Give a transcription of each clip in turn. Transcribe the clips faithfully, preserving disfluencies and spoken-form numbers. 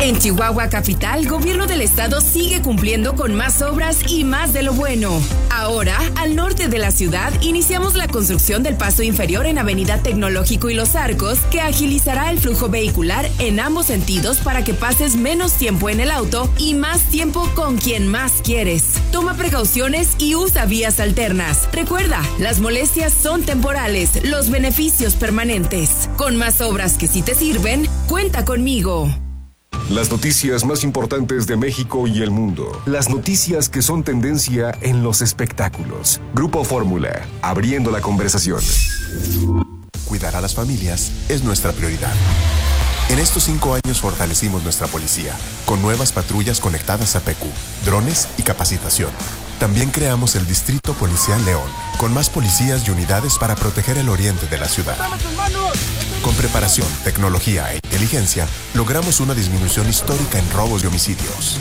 En Chihuahua Capital, Gobierno del Estado sigue cumpliendo con más obras y más de lo bueno. Ahora, al norte de la ciudad, iniciamos la construcción del paso inferior en Avenida Tecnológico y Los Arcos, que agilizará el flujo vehicular en ambos sentidos para que pases menos tiempo en el auto y más tiempo con quien más quieres. Toma precauciones y usa vías alternas. Recuerda, las molestias son temporales, los beneficios permanentes. Con más obras que sí te sirven, cuenta conmigo. Las noticias más importantes de México y el mundo. Las noticias que son tendencia en los espectáculos. Grupo Fórmula, abriendo la conversación. Cuidar a las familias es nuestra prioridad. En estos cinco años fortalecimos nuestra policía, con nuevas patrullas conectadas a P Q, drones y capacitación. También creamos el Distrito Policial León, con más policías y unidades para proteger el oriente de la ciudad. Con preparación, tecnología e inteligencia, logramos una disminución histórica en robos y homicidios.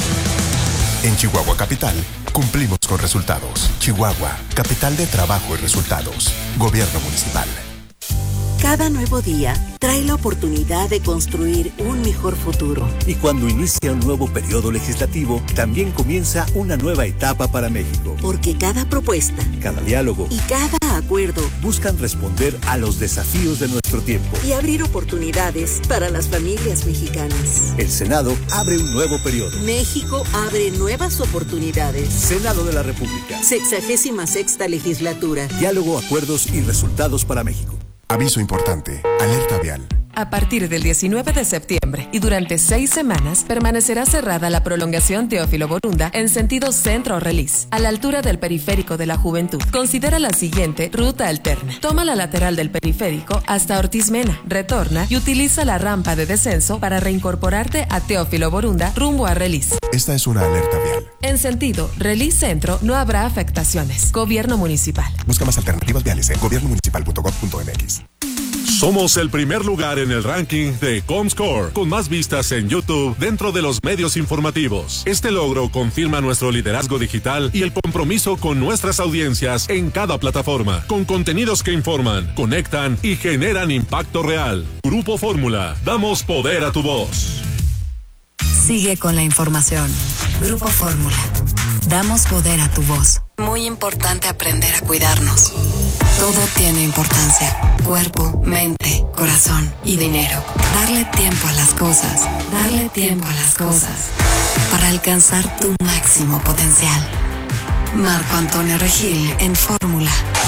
En Chihuahua Capital, cumplimos con resultados. Chihuahua, capital de trabajo y resultados. Gobierno municipal. Cada nuevo día trae la oportunidad de construir un mejor futuro. Y cuando inicia un nuevo periodo legislativo, también comienza una nueva etapa para México. Porque cada propuesta, cada diálogo y cada acuerdo buscan responder a los desafíos de nuestro tiempo y abrir oportunidades para las familias mexicanas. El Senado abre un nuevo periodo. México abre nuevas oportunidades. Senado de la República. Sexagésima sexta legislatura. Diálogo, acuerdos y resultados para México. Aviso importante, alerta vial. A partir del diecinueve de septiembre y durante seis semanas permanecerá cerrada la prolongación Teófilo Borunda en sentido centro-Relis, a la altura del Periférico de la Juventud. Considera la siguiente ruta alterna. Toma la lateral del periférico hasta Ortiz Mena, retorna y utiliza la rampa de descenso para reincorporarte a Teófilo Borunda rumbo a Relis. Esta es una alerta vial. En sentido Relis Centro no habrá afectaciones. Gobierno Municipal. Busca más alternativas viales en gobierno municipal punto gov punto m x. Somos el primer lugar en el ranking de Comscore, con más vistas en YouTube dentro de los medios informativos. Este logro confirma nuestro liderazgo digital y el compromiso con nuestras audiencias en cada plataforma, con contenidos que informan, conectan y generan impacto real. Grupo Fórmula, damos poder a tu voz. Sigue con la información. Grupo Fórmula, damos poder a tu voz. Muy importante aprender a cuidarnos. Todo tiene importancia. Cuerpo, mente, corazón y dinero. Darle tiempo a las cosas. Darle tiempo a las cosas. Para alcanzar tu máximo potencial. Marco Antonio Regil en Fórmula.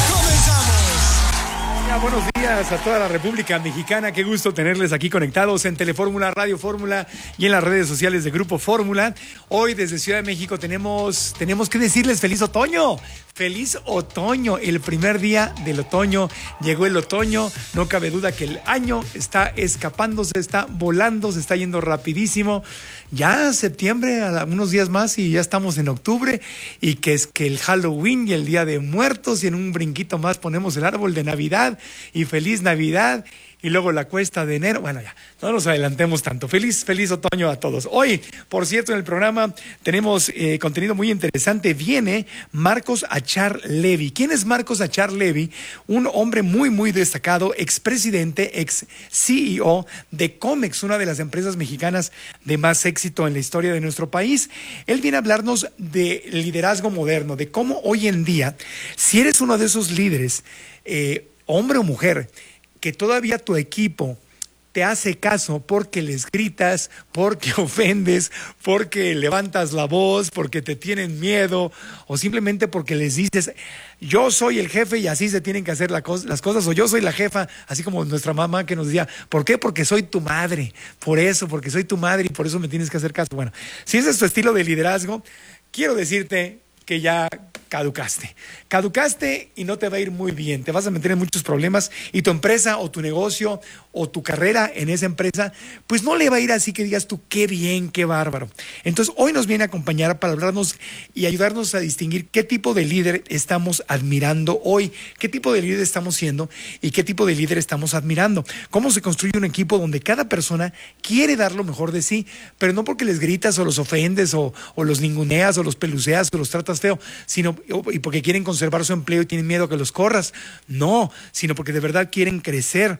Buenos días a toda la República Mexicana. Qué gusto tenerles aquí conectados en Telefórmula, Radio Fórmula y en las redes sociales de Grupo Fórmula. Hoy desde Ciudad de México tenemos, tenemos que decirles feliz otoño. Feliz otoño, el primer día del otoño. Llegó el otoño, no cabe duda que el año está escapándose, está volando, se está yendo rapidísimo. Ya septiembre, a unos días más y ya estamos en octubre, y que es que el Halloween y el Día de Muertos, y en un brinquito más ponemos el árbol de Navidad y feliz Navidad. Y luego la cuesta de enero. Bueno, ya, no nos adelantemos tanto. Feliz, feliz otoño a todos. Hoy, por cierto, en el programa tenemos eh, contenido muy interesante. Viene Marcos Achar Levy. ¿Quién es Marcos Achar Levy? Un hombre muy, muy destacado, expresidente, ex C E O de Comex, una de las empresas mexicanas de más éxito en la historia de nuestro país. Él viene a hablarnos de liderazgo moderno, de cómo hoy en día, si eres uno de esos líderes, eh, hombre o mujer, que todavía tu equipo te hace caso porque les gritas, porque ofendes, porque levantas la voz, porque te tienen miedo, o simplemente porque les dices, yo soy el jefe y así se tienen que hacer la co- las cosas, o yo soy la jefa, así como nuestra mamá que nos decía, ¿por qué? Porque soy tu madre, por eso, porque soy tu madre y por eso me tienes que hacer caso. Bueno, si ese es tu estilo de liderazgo, quiero decirte que ya caducaste. Caducaste y no te va a ir muy bien. Te vas a meter en muchos problemas y tu empresa o tu negocio o tu carrera en esa empresa, pues no le va a ir así que digas tú, qué bien, qué bárbaro. Entonces, hoy nos viene a acompañar para hablarnos y ayudarnos a distinguir qué tipo de líder estamos admirando hoy, qué tipo de líder estamos siendo y qué tipo de líder estamos admirando. Cómo se construye un equipo donde cada persona quiere dar lo mejor de sí, pero no porque les gritas o los ofendes o, o los ninguneas o los peluceas o los tratas feo, sino y porque quieren conservar su empleo y tienen miedo que los corras. No, sino porque de verdad quieren crecer.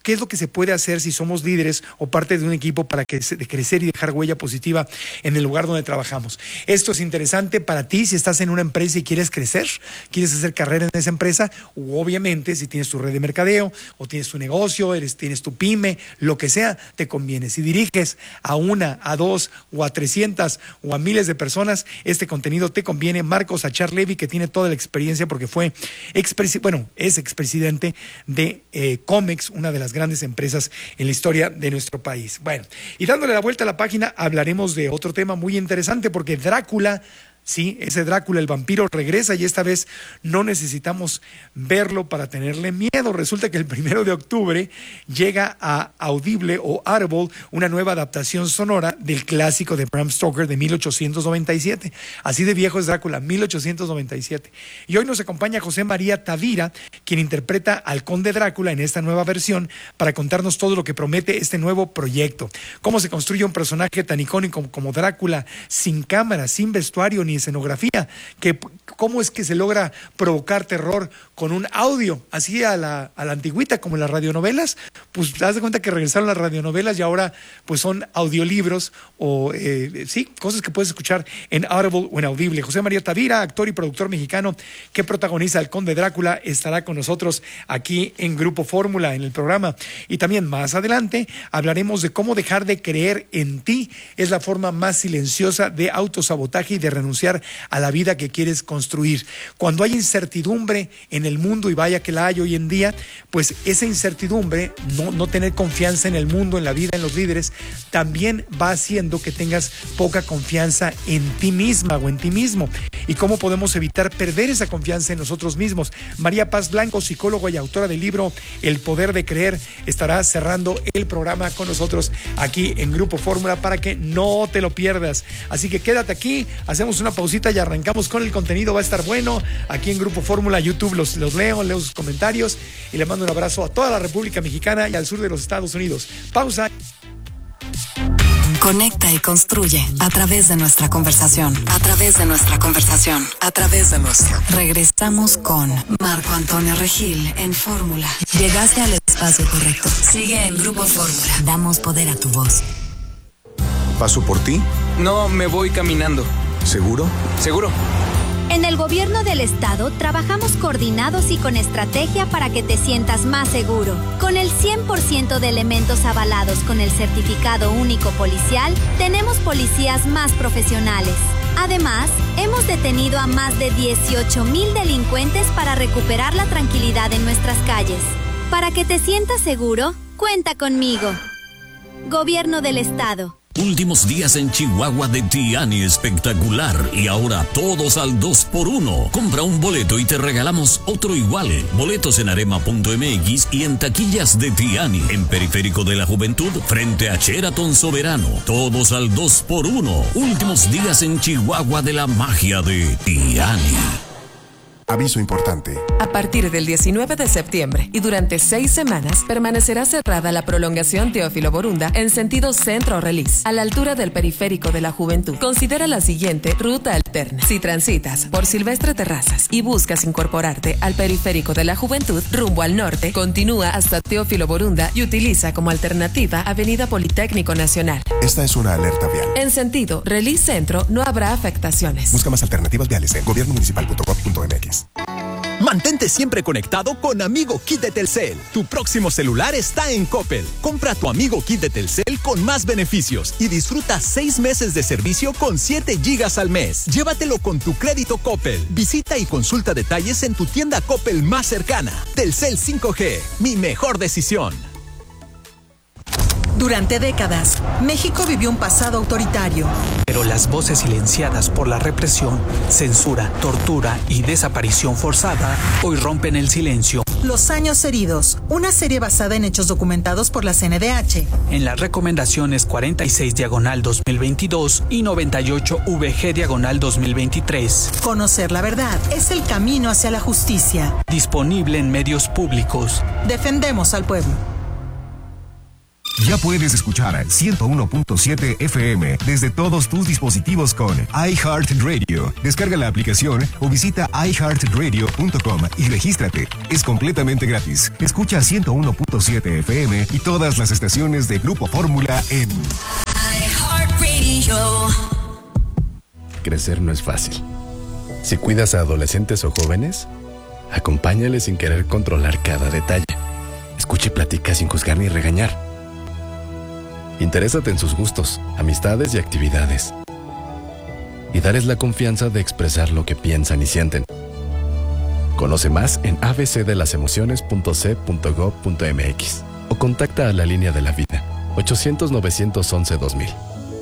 ¿qué es lo que se puede hacer si somos líderes o parte de un equipo para que, de crecer y dejar huella positiva en el lugar donde trabajamos? Esto es interesante para ti si estás en una empresa y quieres crecer, quieres hacer carrera en esa empresa, o obviamente si tienes tu red de mercadeo o tienes tu negocio, eres, tienes tu pyme, lo que sea, te conviene. Si diriges a una, a dos o a trescientas o a miles de personas, este contenido te conviene. Marcos Achar Levy, que tiene toda la experiencia porque fue expresi- bueno, es expresidente de eh, Comex, una de las grandes empresas en la historia de nuestro país. Bueno, y dándole la vuelta a la página, hablaremos de otro tema muy interesante, porque Drácula, sí, ese Drácula, el vampiro, regresa, y esta vez no necesitamos verlo para tenerle miedo. Resulta que el primero de octubre llega a Audible o Audible una nueva adaptación sonora del clásico de Bram Stoker de mil ochocientos noventa y siete. Así de viejo es Drácula, mil ochocientos noventa y siete. Y hoy nos acompaña José María Tavira, quien interpreta al conde Drácula en esta nueva versión, para contarnos todo lo que promete este nuevo proyecto. Cómo se construye un personaje tan icónico como Drácula, sin cámara, sin vestuario ni escenografía, que cómo es que se logra provocar terror con un audio así a la, a la antigüita, como en las radionovelas. Pues te das de cuenta que regresaron las radionovelas y ahora pues son audiolibros o eh, sí, cosas que puedes escuchar en Audible o en Audible. José María Tavira, actor y productor mexicano que protagoniza El Conde Drácula, estará con nosotros aquí en Grupo Fórmula en el programa. Y también más adelante hablaremos de cómo dejar de creer en ti es la forma más silenciosa de autosabotaje y de renunciar a la vida que quieres construir. Cuando hay incertidumbre en el mundo, y vaya que la hay hoy en día, pues esa incertidumbre, no, no tener confianza en el mundo, en la vida, en los líderes, también va haciendo que tengas poca confianza en ti misma o en ti mismo. ¿Y cómo podemos evitar perder esa confianza en nosotros mismos? María Paz Blanco, psicóloga y autora del libro El Poder de Creer, estará cerrando el programa con nosotros aquí en Grupo Fórmula para que no te lo pierdas. Así que quédate aquí, hacemos una pausita y arrancamos con el contenido. Va a estar bueno aquí en Grupo Fórmula. YouTube los, los leo, leo sus comentarios y le mando un abrazo a toda la República Mexicana y al sur de los Estados Unidos. Pausa. Conecta y construye a través de nuestra conversación, a través de nuestra conversación, a través de nuestra. Regresamos con Marco Antonio Regil en Fórmula. Llegaste al espacio correcto. Sigue en Grupo Fórmula. Damos poder a tu voz. ¿Paso por ti? No, me voy caminando. ¿Seguro? Seguro. En el gobierno del estado trabajamos coordinados y con estrategia para que te sientas más seguro. Con el cien por ciento de elementos avalados con el certificado único policial, tenemos policías más profesionales. Además, hemos detenido a más de dieciocho mil delincuentes para recuperar la tranquilidad en nuestras calles. Para que te sientas seguro, cuenta conmigo. Gobierno del estado. Últimos días en Chihuahua de Tiani espectacular, y ahora todos al dos por uno. Compra un boleto y te regalamos otro igual. Boletos en arema punto m x y en taquillas de Tiani, en Periférico de la Juventud, frente a Sheraton Soberano. Todos al dos por uno. Últimos días en Chihuahua de la magia de Tiani. Aviso importante. A partir del diecinueve de septiembre y durante seis semanas permanecerá cerrada la prolongación Teófilo Borunda en sentido centro-relis, a la altura del Periférico de la Juventud. Considera la siguiente ruta alterna. Si transitas por Silvestre Terrazas y buscas incorporarte al Periférico de la Juventud rumbo al norte, continúa hasta Teófilo Borunda y utiliza como alternativa Avenida Politécnico Nacional. Esta es una alerta vial. En sentido relis centro no habrá afectaciones. Busca más alternativas viales en gobierno municipal punto gov punto m x. Mantente siempre conectado con Amigo Kit de Telcel. Tu próximo celular está en Coppel. Compra tu Amigo Kit de Telcel con más beneficios y disfruta seis meses de servicio con siete gigas al mes. Llévatelo con tu crédito Coppel. Visita y consulta detalles en tu tienda Coppel más cercana. Telcel cinco G, mi mejor decisión. Durante décadas, México vivió un pasado autoritario. Pero las voces silenciadas por la represión, censura, tortura y desaparición forzada hoy rompen el silencio. Los años heridos, una serie basada en hechos documentados por la C N D H. En las recomendaciones cuarenta y seis diagonal dos mil veintidós y noventa y ocho V G diagonal dos mil veintitrés. Conocer la verdad es el camino hacia la justicia. Disponible en medios públicos. Defendemos al pueblo. Ya puedes escuchar ciento uno punto siete F M desde todos tus dispositivos con iHeartRadio. Descarga la aplicación o visita i heart radio punto com y regístrate. Es completamente gratis. Escucha ciento uno punto siete F M y todas las estaciones de Grupo Fórmula en iHeartRadio. Crecer no es fácil. Si cuidas a adolescentes o jóvenes, acompáñales sin querer controlar cada detalle. Escuche y platica sin juzgar ni regañar. Interésate en sus gustos, amistades y actividades. Y darles la confianza de expresar lo que piensan y sienten. Conoce más en a b c de las emociones punto c punto gov punto m x o contacta a la línea de la vida ochocientos, novecientos once, dos mil.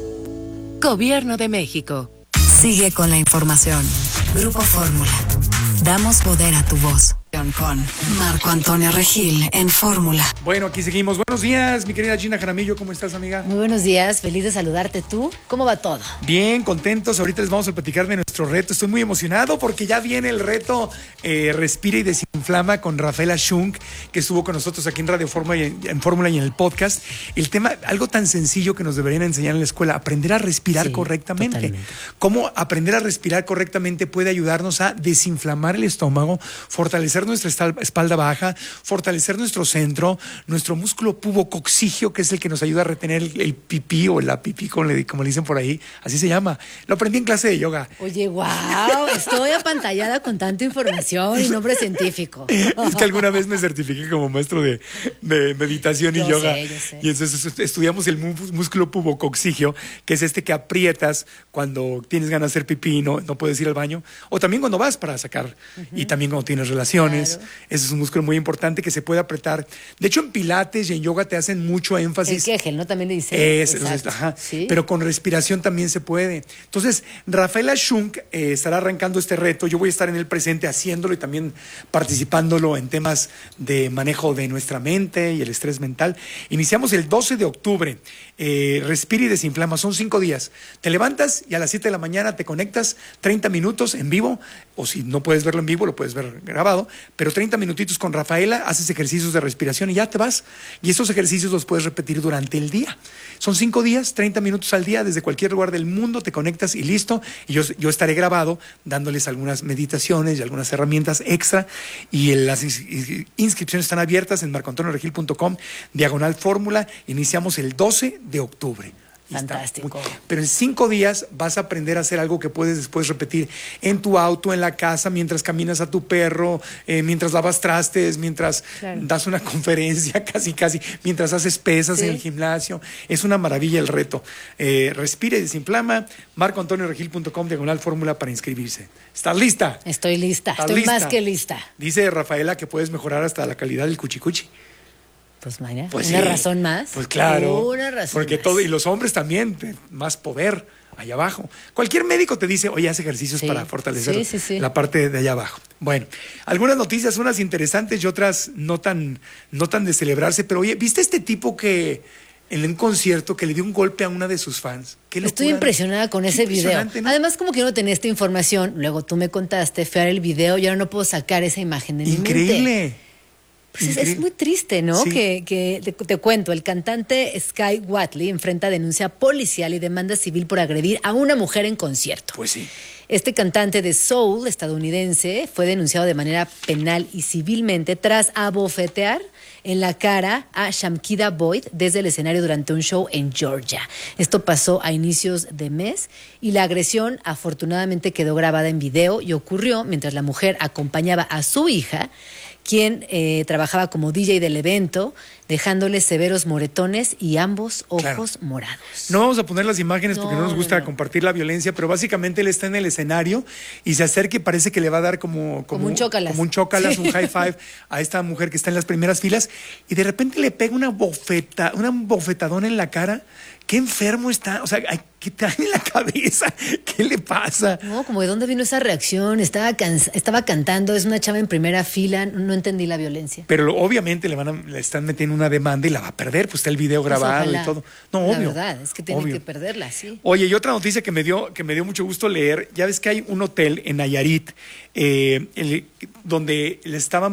Gobierno de México. Sigue con la información. Grupo Fórmula. Damos poder a tu voz. Con Marco Antonio Regil en Fórmula. Bueno, aquí seguimos. Buenos días, mi querida Gina Jaramillo. ¿Cómo estás, amiga? Muy buenos días. Feliz de saludarte. ¿Tú? ¿Cómo va todo? Bien, contentos. Ahorita les vamos a platicar de nuestro reto. Estoy muy emocionado porque ya viene el reto eh, Respira y Desinflama con Rafaela Schunk, que estuvo con nosotros aquí en Radio Fórmula y en, en Fórmula y en el podcast. El tema, algo tan sencillo que nos deberían enseñar en la escuela, aprender a respirar sí, correctamente. Totalmente. Cómo aprender a respirar correctamente puede ayudarnos a desinflamar el estómago, fortalecer nuestra espalda baja, fortalecer nuestro centro, nuestro músculo pubococcígeo, que es el que nos ayuda a retener el, el pipí o la pipí, como le, como le dicen por ahí, así se llama. Lo aprendí en clase de yoga. Oye, wow, estoy apantallada con tanta información y nombre científico. Es que alguna vez me certifiqué como maestro de, de meditación y yo yoga. Sé, yo sé. Y entonces estudiamos el músculo pubococcígeo, que es este que aprietas cuando tienes ganas de hacer pipí y no, no puedes ir al baño, o también cuando vas para sacar, uh-huh. y también cuando tienes relaciones. Claro. Ese es un músculo muy importante que se puede apretar. De hecho, en pilates y en yoga te hacen mucho énfasis. El Kegel, ¿no? También le dice. Es, es, ajá, ¿sí? Pero con respiración también se puede. Entonces, Rafaela Schunk eh, estará arrancando este reto. Yo voy a estar en el presente haciéndolo y también participándolo en temas de manejo de nuestra mente y el estrés mental. Iniciamos el doce de octubre. Eh, respira y desinflama. Son cinco días. Te levantas y a las siete de la mañana te conectas treinta minutos en vivo, o si no puedes verlo en vivo, lo puedes ver grabado, pero treinta minutitos con Rafaela, haces ejercicios de respiración y ya te vas. Y estos ejercicios los puedes repetir durante el día. Son cinco días, treinta minutos al día, desde cualquier lugar del mundo te conectas y listo. Y yo, yo estaré grabado dándoles algunas meditaciones y algunas herramientas extra. Y el, las inscripciones están abiertas en marco antonio regil punto com, diagonal fórmula. Iniciamos el doce de octubre. Fantástico. Pero en cinco días vas a aprender a hacer algo que puedes después repetir en tu auto, en la casa, mientras caminas a tu perro, eh, mientras lavas trastes, mientras claro. das una conferencia, casi casi, mientras haces pesas ¿sí? en el gimnasio. Es una maravilla el reto. Eh, respira y desinflama. marco antonio regil punto com, diagonal fórmula para inscribirse. ¿Estás lista? Estoy lista. ¿Estás Estoy lista? más que lista. Dice Rafaela que puedes mejorar hasta la calidad del cuchicuchi. Pues, Maya, pues una sí. razón más. Pues claro. Una razón porque más. todo, y los hombres también, más poder allá abajo. Cualquier médico te dice, oye, haz ejercicios sí. para fortalecer sí, sí, sí. la parte de allá abajo. Bueno, algunas noticias, unas interesantes y otras no tan, no tan de celebrarse, pero oye, ¿viste este tipo que en un concierto que le dio un golpe a una de sus fans? Qué locura. Estoy impresionada con ese video. ¿No? Además, como que yo no tenía esta información, luego tú me contaste, fui a ver el video y ahora no puedo sacar esa imagen de mi mente. Increíble. Pues es, es muy triste, ¿no? Sí. Que, que te, te cuento, el cantante Sky Watley enfrenta denuncia policial y demanda civil por agredir a una mujer en concierto. Pues sí. Este cantante de soul estadounidense fue denunciado de manera penal y civilmente tras abofetear en la cara a Shamkida Boyd desde el escenario durante un show en Georgia. Esto pasó a inicios de mes y la agresión afortunadamente quedó grabada en video y ocurrió mientras la mujer acompañaba a su hija, quien eh, trabajaba como D J del evento, dejándole severos moretones y ambos ojos claro. morados. No vamos a poner las imágenes porque no, no nos gusta no, no. compartir la violencia, pero básicamente él está en el escenario y se acerca y parece que le va a dar como, como, como un chócalas, como un, chócalas sí. un high five a esta mujer que está en las primeras filas y de repente le pega una bofeta, una bofetadona en la cara. Qué enfermo está, o sea, ¿qué trae en la cabeza? ¿Qué le pasa? No, como de dónde vino esa reacción, estaba, cansa, estaba cantando, es una chava en primera fila, no entendí la violencia. Pero lo, obviamente le van a, le están metiendo una demanda y la va a perder, pues está el video grabado pues y todo. No, la obvio. La verdad, es que tiene obvio. que perderla, sí. Oye, y otra noticia que me dio, que me dio mucho gusto leer, ya ves que hay un hotel en Nayarit, eh, el, donde le estaban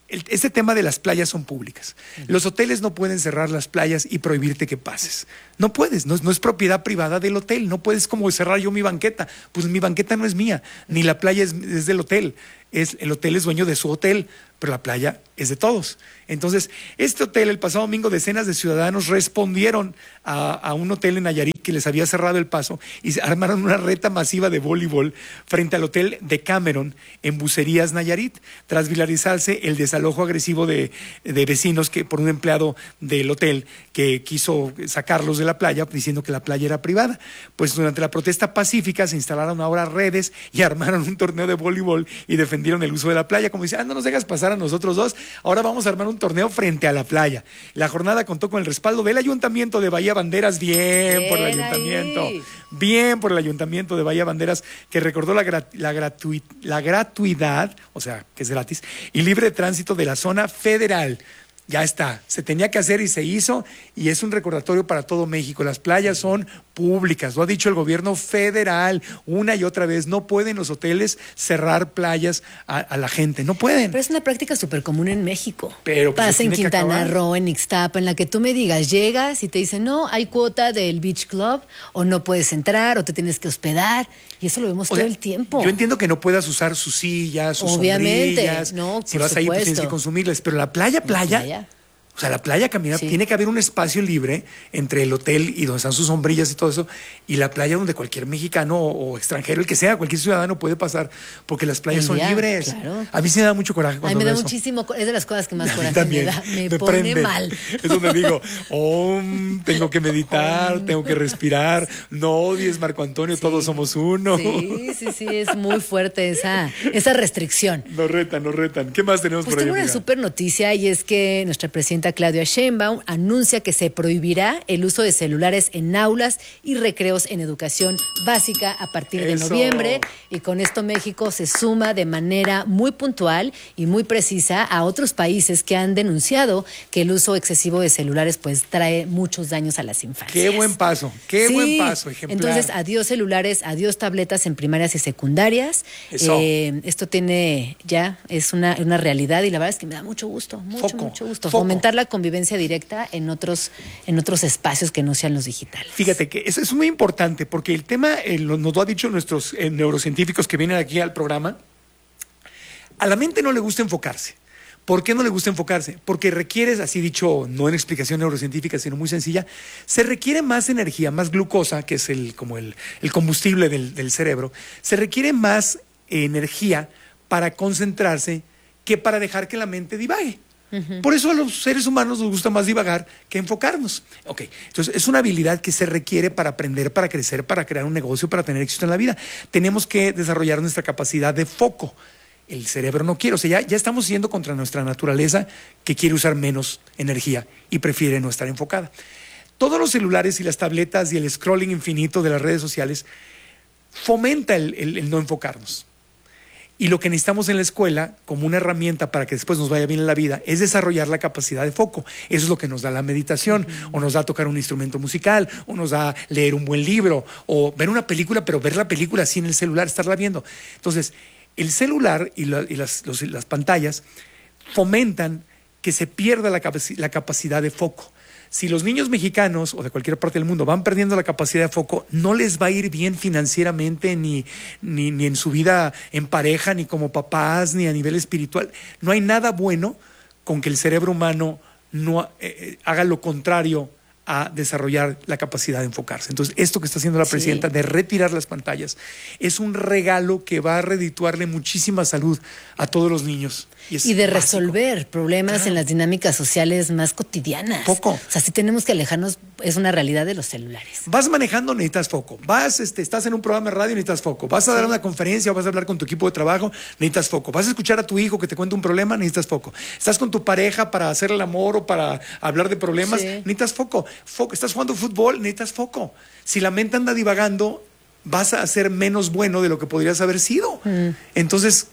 el, este tema de las playas son públicas. Los hoteles no pueden cerrar las playas y prohibirte que pases. No puedes, no, no es propiedad privada del hotel. No puedes como cerrar yo mi banqueta. Pues mi banqueta no es mía, ni la playa es, es del hotel. Es, el hotel es dueño de su hotel, pero la playa es de todos. Entonces, este hotel, el pasado domingo, decenas de ciudadanos respondieron a, a un hotel en Nayarit que les había cerrado el paso y se armaron una reta masiva de voleibol frente al hotel de Cameron en Bucerías, Nayarit, tras viralizarse el desalojo agresivo de, de vecinos que por un empleado del hotel que quiso sacarlos de la playa diciendo que la playa era privada. Pues durante la protesta pacífica se instalaron ahora redes y armaron un torneo de voleibol y defendieron el uso de la playa, como dicen, ah, no nos dejas pasar a nosotros dos, ahora vamos a armar un torneo frente a la playa. La jornada contó con el respaldo del Ayuntamiento de Bahía Banderas, bien, bien por el Ayuntamiento, ahí. bien por el Ayuntamiento de Bahía Banderas, que recordó la, grat la, gratuit la gratuidad, o sea, que es gratis, y libre tránsito de la zona federal. Ya está, se tenía que hacer y se hizo, y es un recordatorio para todo México. Las playas son públicas, lo ha dicho el gobierno federal una y otra vez. No pueden los hoteles cerrar playas a, a la gente, no pueden. Pero es una práctica súper común en México. Pero pues, pasa en Quintana Roo, en Ixtapa, en la que tú me digas, llegas y te dicen, no, hay cuota del Beach Club, o no puedes entrar, o te tienes que hospedar, y eso lo vemos o todo sea, el tiempo. Yo entiendo que no puedas usar sus sillas, sus Obviamente, sombrillas, no, si vas ahí pues tienes que consumirlas, pero la playa, playa... La playa. O sea, la playa caminar, sí. tiene que haber un espacio libre entre el hotel y donde están sus sombrillas y todo eso, y la playa donde cualquier mexicano o, o extranjero, el que sea, cualquier ciudadano puede pasar, porque las playas el son día, libres. Claro. A mí sí me da mucho coraje cuando A mí me da eso. muchísimo, es de las cosas que más coraje también, me da, me, me pone prende. mal. Es donde digo, oh, tengo que meditar, tengo que respirar, no odies Marco Antonio, sí. todos somos uno. Sí, sí, sí, es muy fuerte esa, esa restricción. Nos retan, nos retan. ¿Qué más tenemos pues por ahí? Tengo una super noticia, y es que nuestra presidenta Claudia Sheinbaum anuncia que se prohibirá el uso de celulares en aulas y recreos en educación básica a partir de Eso. noviembre, y con esto México se suma de manera muy puntual y muy precisa a otros países que han denunciado que el uso excesivo de celulares pues trae muchos daños a las infancias. Qué buen paso, qué sí. buen paso, ejemplar. Entonces, adiós celulares, adiós tabletas en primarias y secundarias. Eso. Eh, esto tiene ya, es una, una realidad, y la verdad es que me da mucho gusto, mucho, Foco. mucho gusto. Foco. Fomentar la convivencia directa en otros, en otros espacios que no sean los digitales. Fíjate que eso es muy importante, porque el tema, eh, lo, nos lo han dicho nuestros eh, neurocientíficos que vienen aquí al programa, a la mente no le gusta enfocarse. ¿Por qué no le gusta enfocarse? Porque requieres, así dicho, no en explicación neurocientífica, sino muy sencilla, se requiere más energía, más glucosa, que es el, como el, el combustible del, del cerebro, se requiere más energía para concentrarse que para dejar que la mente divague. Uh-huh. Por eso a los seres humanos nos gusta más divagar que enfocarnos. Ok, entonces es una habilidad que se requiere para aprender, para crecer, para crear un negocio, para tener éxito en la vida. Tenemos que desarrollar nuestra capacidad de foco. El cerebro no quiere, o sea, ya, ya estamos yendo contra nuestra naturaleza, que quiere usar menos energía y prefiere no estar enfocada. Todos los celulares y las tabletas y el scrolling infinito de las redes sociales fomenta el, el, el no enfocarnos. Y lo que necesitamos en la escuela, como una herramienta para que después nos vaya bien en la vida, es desarrollar la capacidad de foco. Eso es lo que nos da la meditación, uh-huh. o nos da tocar un instrumento musical, o nos da leer un buen libro, o ver una película, pero ver la película así en el celular, estarla viendo. Entonces, el celular y, la, y las, los, las pantallas fomentan que se pierda la, capaci la capacidad de foco. Si los niños mexicanos o de cualquier parte del mundo van perdiendo la capacidad de foco, no les va a ir bien financieramente, ni, ni, ni en su vida en pareja, ni como papás, ni a nivel espiritual. No hay nada bueno con que el cerebro humano no eh, haga lo contrario a desarrollar la capacidad de enfocarse. Entonces, esto que está haciendo la presidenta, sí. de retirar las pantallas, es un regalo que va a redituarle muchísima salud a todos los niños. Y, y de básico. resolver problemas claro. en las dinámicas sociales más cotidianas. Foco. O sea, si tenemos que alejarnos, es una realidad de los celulares. Vas manejando, necesitas foco. Vas, este, estás en un programa de radio, necesitas foco. Vas a sí. dar una conferencia o vas a hablar con tu equipo de trabajo, necesitas foco. Vas a escuchar a tu hijo que te cuenta un problema, necesitas foco. Estás con tu pareja para hacer el amor o para hablar de problemas, sí. necesitas foco. Foco. Estás jugando fútbol, necesitas foco. Si la mente anda divagando, vas a ser menos bueno de lo que podrías haber sido. Mm. Entonces,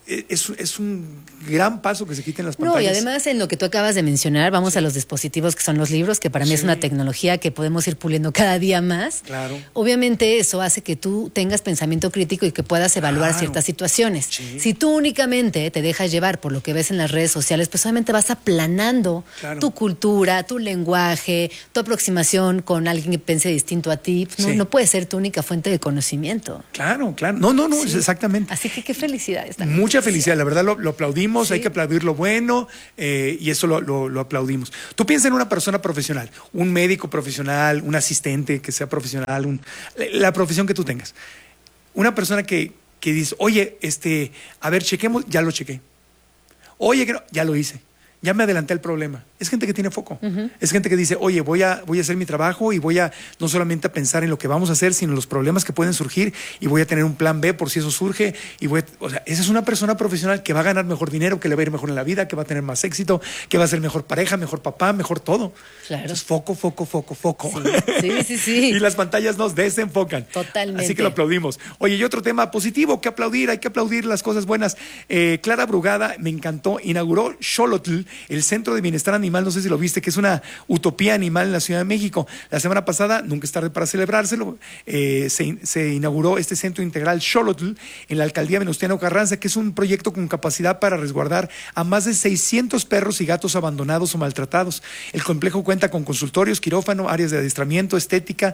es, es un gran paso que se quiten las pantallas. No, y además en lo que tú acabas de mencionar, vamos sí. a los dispositivos que son los libros, que para mí sí. es una tecnología que podemos ir puliendo cada día más. Claro. Obviamente eso hace que tú tengas pensamiento crítico y que puedas evaluar claro. ciertas situaciones. Sí. Si tú únicamente te dejas llevar por lo que ves en las redes sociales, pues obviamente vas aplanando claro. tu cultura, tu lenguaje, tu aproximación con alguien que piense distinto a ti. No, sí. no puede ser tu única fuente de conocimiento. Claro, claro. No, no, no, sí. exactamente. Así que qué felicidad. Esta Mucha felicidad, la verdad lo, lo aplaudimos, sí. hay que aplaudir lo bueno eh, y eso lo, lo, lo aplaudimos. Tú piensas en una persona profesional, un médico profesional, un asistente que sea profesional, un, la profesión que tú tengas. Una persona que, que dice, oye, este, a ver, chequemos, ya lo chequé. Oye, que no, ya lo hice. Ya me adelanté al problema. Es gente que tiene foco. Uh-huh. Es gente que dice, oye, voy a, voy a hacer mi trabajo y voy a no solamente a pensar en lo que vamos a hacer, sino en los problemas que pueden surgir y voy a tener un plan B por si eso surge. Y voy a, o sea, esa es una persona profesional que va a ganar mejor dinero, que le va a ir mejor en la vida, que va a tener más éxito, que va a ser mejor pareja, mejor papá, mejor todo. Claro. Entonces, foco, foco, foco, foco. Sí, sí, sí. sí. Y las pantallas nos desenfocan. Totalmente. Así que lo aplaudimos. Oye, y otro tema positivo que aplaudir, hay que aplaudir las cosas buenas. Eh, Clara Brugada, me encantó, inauguró Xolotl, el Centro de Bienestar Animal, no sé si lo viste, que es una utopía animal en la Ciudad de México. La semana pasada, nunca es tarde para celebrárselo, eh, se, se inauguró este Centro Integral Xolotl en la Alcaldía Venustiano Carranza, que es un proyecto con capacidad para resguardar a más de seiscientos perros y gatos abandonados o maltratados. El complejo cuenta con consultorios, quirófano, áreas de adiestramiento, estética,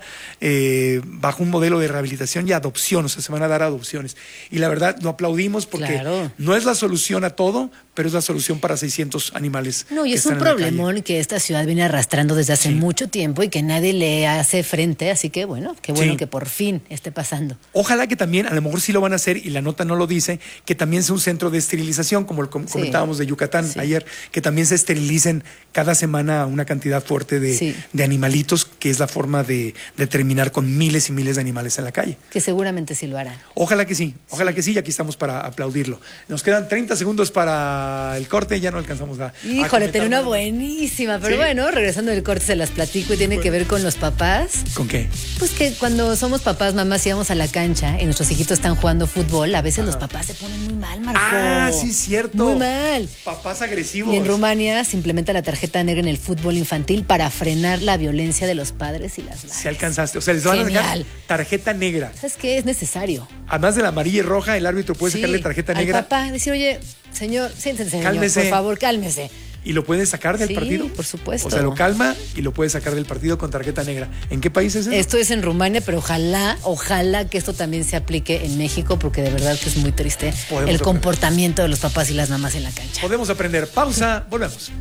eh, bajo un modelo de rehabilitación y adopción, o sea, se van a dar adopciones. Y la verdad, lo aplaudimos porque claro. no es la solución a todo, pero es la solución para seiscientos animales. No, y es un problemón que esta ciudad viene arrastrando desde hace sí. mucho tiempo y que nadie le hace frente, así que bueno, qué bueno sí. que por fin esté pasando. Ojalá que también, a lo mejor sí lo van a hacer y la nota no lo dice, que también sea un centro de esterilización, como lo com- sí. comentábamos de Yucatán sí. ayer, que también se esterilicen cada semana una cantidad fuerte de, sí. de animalitos, que es la forma de, de terminar con miles y miles de animales en la calle. Que seguramente sí lo harán. Ojalá que sí, ojalá sí. que sí, y aquí estamos para aplaudirlo. Nos quedan treinta segundos para el corte, ya no alcanzamos a... Híjole, tenía una buenísima, pero ¿sí? bueno, regresando del corte se las platico y tiene que ver con los papás. ¿Con qué? Pues que cuando somos papás, mamás, íbamos a la cancha y nuestros hijitos están jugando fútbol, a veces Ajá. los papás se ponen muy mal, Marco. Ah, sí, cierto. Muy mal. Papás agresivos. Y en Rumania se implementa la tarjeta negra en el fútbol infantil para frenar la violencia de los padres y las madres. Si alcanzaste, o sea, les van Genial. a sacar tarjeta negra. ¿Sabes qué? Es necesario. Además de la amarilla y roja, el árbitro puede sí, sacarle tarjeta negra. Al papá, decir, oye, señor, siéntense, señor, cálmese. por favor, cálmese. ¿Y lo puede sacar del sí, partido? Por supuesto. O sea, lo calma y lo puede sacar del partido con tarjeta negra. ¿En qué país es eso? Esto es en Rumania, pero ojalá, ojalá que esto también se aplique en México, porque de verdad que es muy triste Podemos el aprender. comportamiento de los papás y las mamás en la cancha. Podemos aprender. Pausa, volvemos.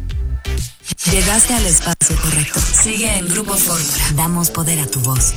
Llegaste al espacio correcto. Sigue en Grupo Fórmula. Damos poder a tu voz.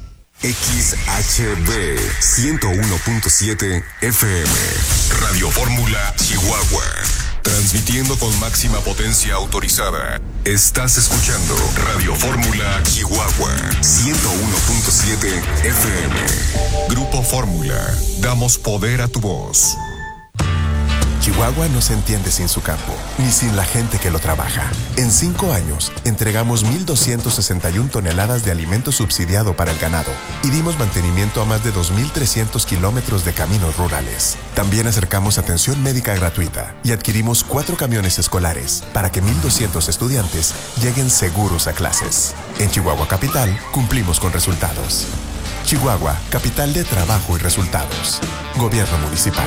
X H B ciento uno punto siete F M. Radio Fórmula Chihuahua. Transmitiendo con máxima potencia autorizada. Estás escuchando Radio Fórmula Chihuahua ciento uno punto siete F M. Grupo Fórmula. Damos poder a tu voz. Chihuahua no se entiende sin su campo, ni sin la gente que lo trabaja. En cinco años, entregamos mil doscientas sesenta y una toneladas de alimento subsidiado para el ganado y dimos mantenimiento a más de dos mil trescientos kilómetros de caminos rurales. También acercamos atención médica gratuita y adquirimos cuatro camiones escolares para que mil doscientos estudiantes lleguen seguros a clases. En Chihuahua Capital, cumplimos con resultados. Chihuahua, capital de trabajo y resultados. Gobierno municipal.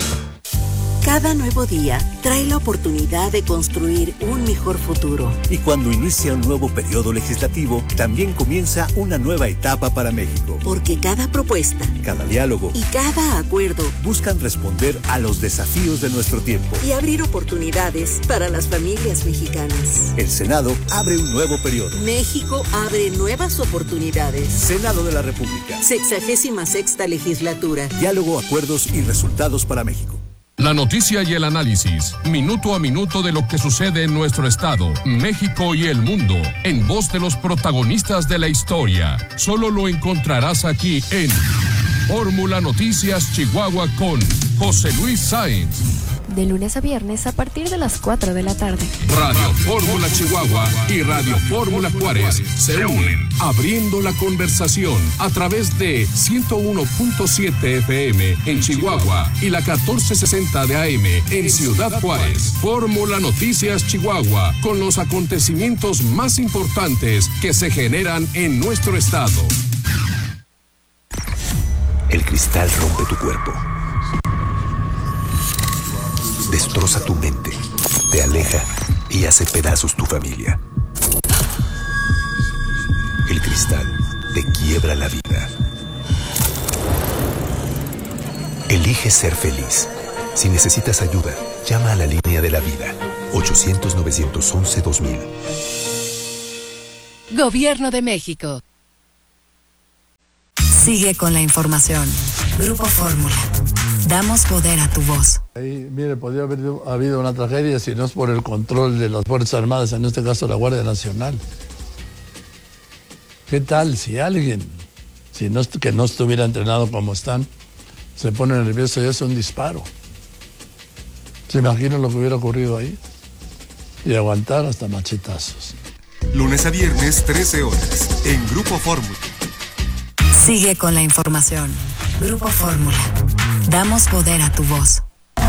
Cada nuevo día trae la oportunidad de construir un mejor futuro. Y cuando inicia un nuevo periodo legislativo, también comienza una nueva etapa para México. Porque cada propuesta, cada diálogo y cada acuerdo buscan responder a los desafíos de nuestro tiempo y abrir oportunidades para las familias mexicanas. El Senado abre un nuevo periodo. México abre nuevas oportunidades. Senado de la República. Sexagésima sexta legislatura. Diálogo, acuerdos y resultados para México. La noticia y el análisis, minuto a minuto de lo que sucede en nuestro estado, México y el mundo, en voz de los protagonistas de la historia. Solo lo encontrarás aquí en Fórmula Noticias Chihuahua con José Luis Sáenz. de lunes a viernes a partir de las cuatro de la tarde. Radio Fórmula Chihuahua y Radio Fórmula Juárez se unen, abriendo la conversación a través de ciento uno punto siete F M en Chihuahua y la catorce sesenta de A M en Ciudad Juárez. Fórmula Noticias Chihuahua, con los acontecimientos más importantes que se generan en nuestro estado. El cristal rompe tu cuerpo, destroza tu mente, te aleja y hace pedazos tu familia. El cristal te quiebra la vida. Elige ser feliz. Si necesitas ayuda, llama a la línea de la vida, ochocientos, novecientos once, dos mil. Gobierno de México. Sigue con la información. Grupo Fórmula. Damos poder a tu voz. Ahí, mire, podría haber habido una tragedia si no es por el control de las Fuerzas Armadas, en este caso la Guardia Nacional. ¿Qué tal si alguien, si no, que no estuviera entrenado como están, se pone nervioso y hace un disparo? ¿Se imaginan lo que hubiera ocurrido ahí? Y aguantar hasta machetazos. Lunes a viernes, trece horas, en Grupo Fórmula. Sigue con la información. Grupo Fórmula. Damos poder a tu voz.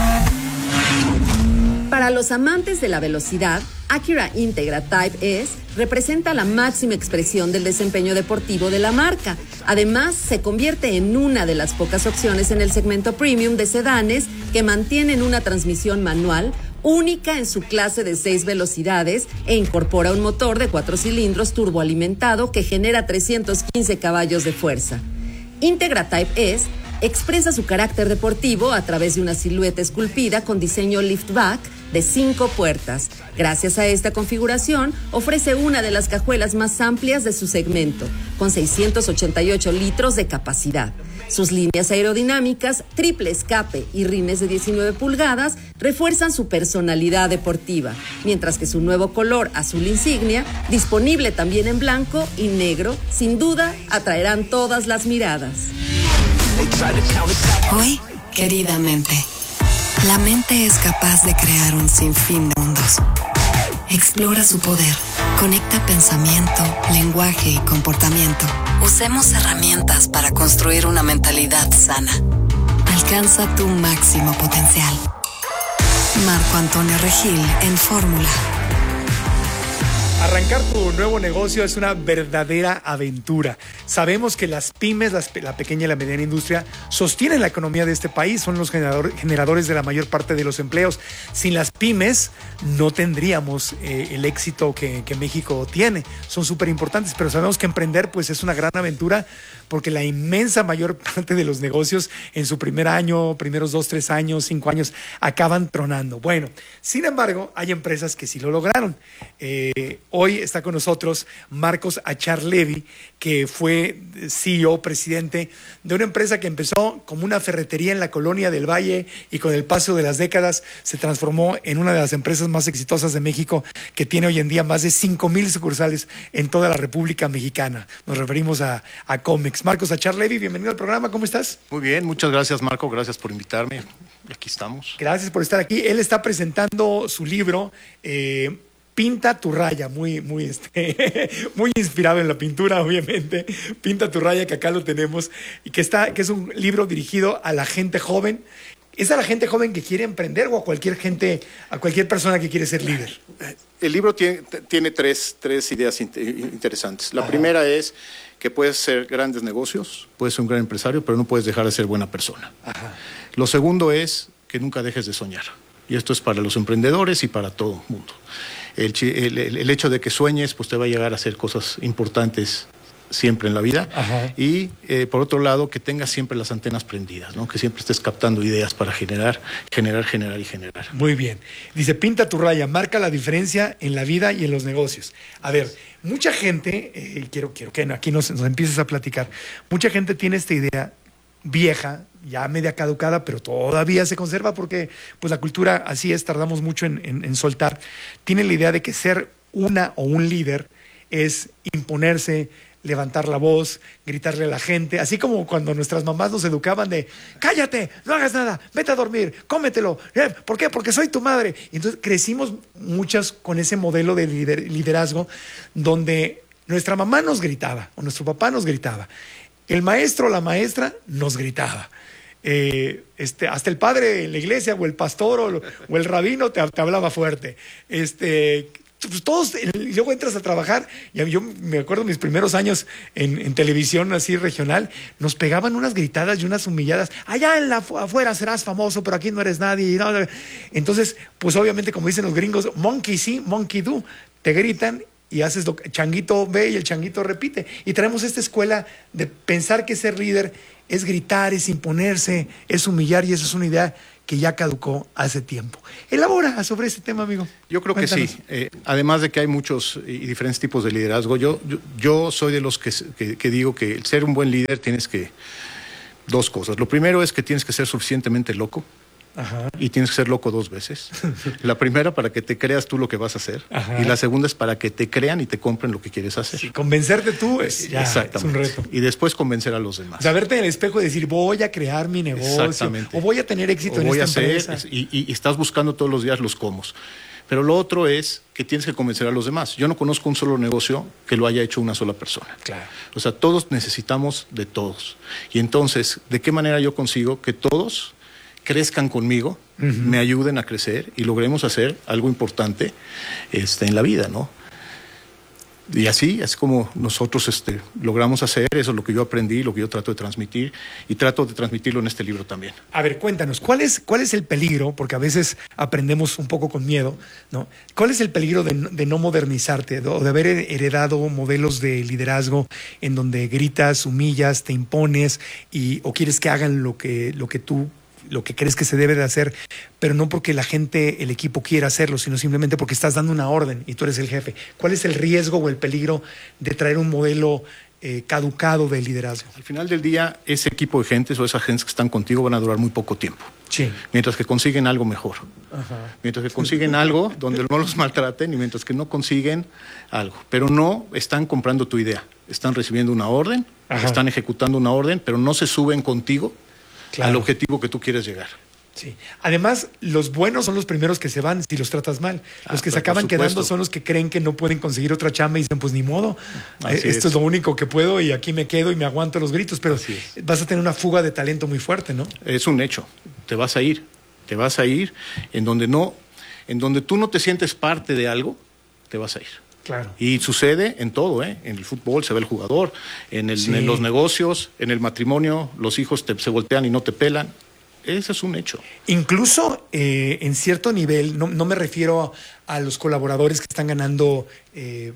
Para los amantes de la velocidad, Acura Integra Type S representa la máxima expresión del desempeño deportivo de la marca. Además, se convierte en una de las pocas opciones en el segmento premium de sedanes que mantienen una transmisión manual única en su clase de seis velocidades e incorpora un motor de cuatro cilindros turboalimentado que genera trescientos quince caballos de fuerza. Integra Type S expresa su carácter deportivo a través de una silueta esculpida con diseño liftback de cinco puertas. Gracias a esta configuración, ofrece una de las cajuelas más amplias de su segmento, con seiscientos ochenta y ocho litros de capacidad. Sus líneas aerodinámicas, triple escape y rines de diecinueve pulgadas refuerzan su personalidad deportiva, mientras que su nuevo color azul insignia, disponible también en blanco y negro, sin duda atraerán todas las miradas. Hoy, queridamente, la mente es capaz de crear un sinfín de mundos. Explora su poder, conecta pensamiento, lenguaje y comportamiento. Usemos herramientas para construir una mentalidad sana. Alcanza tu máximo potencial. Marco Antonio Regil en Fórmula. Arrancar tu nuevo negocio es una verdadera aventura. Sabemos que las pymes, las, la pequeña y la mediana industria, sostienen la economía de este país, son los generador, generadores de la mayor parte de los empleos. Sin las pymes no tendríamos eh, el éxito que, que México tiene. Son súper importantes, pero sabemos que emprender pues, es una gran aventura porque la inmensa mayor parte de los negocios en su primer año, primeros dos, tres años, cinco años, acaban tronando. Bueno, sin embargo, hay empresas que sí lo lograron. Eh, Hoy está con nosotros Marcos Acharlevi, que fue C E O, presidente de una empresa que empezó como una ferretería en la Colonia del Valle y con el paso de las décadas se transformó en una de las empresas más exitosas de México, que tiene hoy en día más de cinco mil sucursales en toda la República Mexicana. Nos referimos a, a Comex. Marcos Acharlevi, bienvenido al programa, ¿cómo estás? Muy bien, muchas gracias Marco, gracias por invitarme, aquí estamos. Gracias por estar aquí. Él está presentando su libro, eh, Pinta tu raya, muy, muy, este, muy inspirado en la pintura, obviamente. Pinta tu raya, que acá lo tenemos, y que está, que es un libro dirigido a la gente joven. ¿Es a la gente joven que quiere emprender o a cualquier gente, a cualquier persona que quiere ser líder? El libro tiene, tiene tres, tres ideas interesantes. La Ajá. primera es que puedes hacer grandes negocios, puedes ser un gran empresario, pero no puedes dejar de ser buena persona. Ajá. Lo segundo es que nunca dejes de soñar. Y esto es para los emprendedores y para todo el mundo. El, el, el hecho de que sueñes pues te va a llegar a hacer cosas importantes siempre en la vida. Ajá. Y eh, por otro lado, que tengas siempre las antenas prendidas, ¿no? Que siempre estés captando ideas para generar, generar, generar y generar. Muy bien. Dice, pinta tu raya, marca la diferencia en la vida y en los negocios. A ver, mucha gente, eh, quiero, quiero que aquí nos, nos empieces a platicar, mucha gente tiene esta idea vieja, ya media caducada, pero todavía se conserva porque pues la cultura así es, tardamos mucho en, en, en soltar. Tiene la idea de que ser una o un líder es imponerse levantar la voz, gritarle a la gente, así como cuando nuestras mamás nos educaban de cállate, no hagas nada, vete a dormir, cómetelo. ¿Por qué? Porque soy tu madre. Y entonces crecimos muchas con ese modelo de lider- liderazgo donde nuestra mamá nos gritaba o nuestro papá nos gritaba, el maestro o la maestra nos gritaba. Eh, este, hasta el padre en la iglesia o el pastor o, o el rabino te, te hablaba fuerte. Este, pues todos, y luego entras a trabajar, y yo me acuerdo mis primeros años en, en televisión así regional, nos pegaban unas gritadas y unas humilladas. Allá en la afuera serás famoso, pero aquí no eres nadie. ¿No? Entonces, pues obviamente, como dicen los gringos, monkey see, monkey do. Te gritan y haces lo que changuito ve y el changuito repite. Y traemos esta escuela de pensar que ser líder es gritar, es imponerse, es humillar, y eso es una idea que ya caducó hace tiempo. Elabora sobre ese tema, amigo. Yo creo Cuéntanos. que sí. Eh, además de que hay muchos y diferentes tipos de liderazgo, yo, yo, yo soy de los que, que, que digo que el ser un buen líder tienes que... Dos cosas. Lo primero es que tienes que ser suficientemente loco. Ajá. Y tienes que ser loco dos veces. La primera para que te creas tú lo que vas a hacer. Ajá. Y la segunda es para que te crean y te compren lo que quieres hacer. Sí, convencerte tú es, ya, es un reto. Y después convencer a los demás. O sea, verte en el espejo y decir, voy a crear mi negocio. O voy a tener éxito o en voy esta a empresa. Hacer, y, y, y estás buscando todos los días los comos. Pero lo otro es que tienes que convencer a los demás. Yo no conozco un solo negocio que lo haya hecho una sola persona. Claro. O sea, todos necesitamos de todos. Y entonces, ¿de qué manera yo consigo que todos crezcan conmigo, uh-huh. me ayuden a crecer y logremos hacer algo importante este, en la vida, ¿no? Y así es como nosotros este, logramos hacer, eso es lo que yo aprendí, lo que yo trato de transmitir, y trato de transmitirlo en este libro también. A ver, cuéntanos, ¿cuál es, cuál es el peligro? Porque a veces aprendemos un poco con miedo, ¿no? ¿Cuál es el peligro de, de no modernizarte, o de haber heredado modelos de liderazgo en donde gritas, humillas, te impones, y, o quieres que hagan lo que, lo que tú lo que crees que se debe de hacer, pero no porque la gente, el equipo quiera hacerlo, sino simplemente porque estás dando una orden y tú eres el jefe? ¿Cuál es el riesgo o el peligro de traer un modelo eh, caducado de liderazgo? Al final del día, ese equipo de gentes o esas gentes que están contigo van a durar muy poco tiempo. Sí. Mientras que consiguen algo mejor. Ajá. Mientras que consiguen algo donde no los maltraten, y mientras que no consiguen algo. Pero no están comprando tu idea. Están recibiendo una orden, Ajá. están ejecutando una orden, pero no se suben contigo Claro. al objetivo que tú quieres llegar. Sí. Además, los buenos son los primeros que se van si los tratas mal. Los ah, que se acaban quedando son los que creen que no pueden conseguir otra chamba y dicen, pues ni modo, Así esto es. es lo único que puedo y aquí me quedo y me aguanto los gritos, pero vas a tener una fuga de talento muy fuerte, ¿no? Es un hecho. Te vas a ir. Te vas a ir en donde no, en donde tú no te sientes parte de algo, te vas a ir. Claro. Y sucede en todo, ¿eh? En el fútbol se ve el jugador, en, el, sí. en los negocios, en el matrimonio, los hijos te, se voltean y no te pelan. Ese es un hecho. Incluso eh, en cierto nivel, no, no me refiero a los colaboradores que están ganando eh,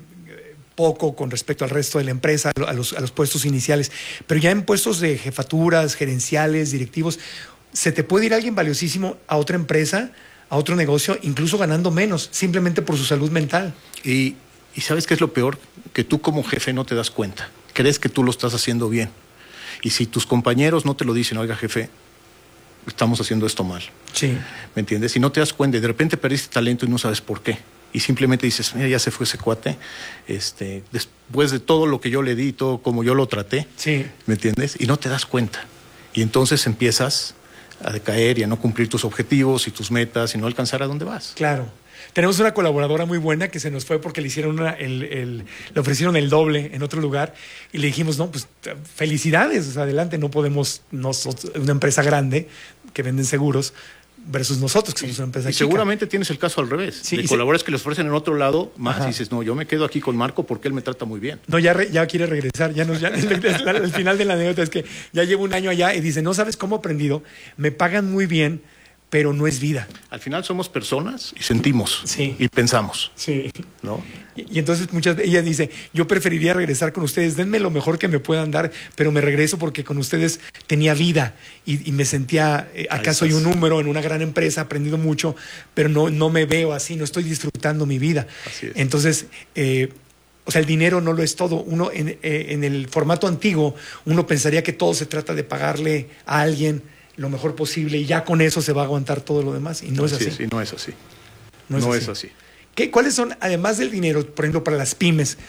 poco con respecto al resto de la empresa, a los, a los puestos iniciales, pero ya en puestos de jefaturas, gerenciales, directivos, se te puede ir alguien valiosísimo a otra empresa, a otro negocio, incluso ganando menos, simplemente por su salud mental. Y ¿Y sabes qué es lo peor? Que tú como jefe no te das cuenta. Crees que tú lo estás haciendo bien. Y si tus compañeros no te lo dicen, oiga, jefe, estamos haciendo esto mal. Sí. ¿Me entiendes? Y no te das cuenta. Y de repente perdiste talento y no sabes por qué. Y simplemente dices, mira, ya se fue ese cuate. Este, después de todo lo que yo le di, todo como yo lo traté. Sí. ¿Me entiendes? Y no te das cuenta. Y entonces empiezas a decaer y a no cumplir tus objetivos y tus metas y no alcanzar a dónde vas. Claro. Tenemos una colaboradora muy buena que se nos fue porque le hicieron una, el, el, le ofrecieron el doble en otro lugar y le dijimos, no, pues felicidades, o sea, adelante, no podemos, nosotros, una empresa grande que venden seguros versus nosotros que somos una empresa y chica. Seguramente tienes el caso al revés. Sí, de y colaboradores se... que les ofrecen en otro lado más Ajá. y dices, no, yo me quedo aquí con Marco porque él me trata muy bien. No, ya, re, ya quiere regresar, ya nos, ya, el, el, el final de la anécdota es que ya llevo un año allá y dice, no sabes cómo he aprendido, me pagan muy bien, pero no es vida. Al final somos personas y sentimos sí. y pensamos. Sí. ¿No? Y, y entonces muchas ella dice, yo preferiría regresar con ustedes, denme lo mejor que me puedan dar, pero me regreso porque con ustedes tenía vida y, y me sentía, eh, acá soy un número en una gran empresa, he aprendido mucho, pero no, no me veo así, no estoy disfrutando mi vida. Así es. Entonces, eh, o sea, el dinero no lo es todo. Uno en, eh, en el formato antiguo, uno pensaría que todo se trata de pagarle a alguien lo mejor posible y ya con eso se va a aguantar todo lo demás y no así es así. Es, y no es así. No es no así. Es así. ¿Qué, ¿Cuáles son, además del dinero, por ejemplo, para las pymes,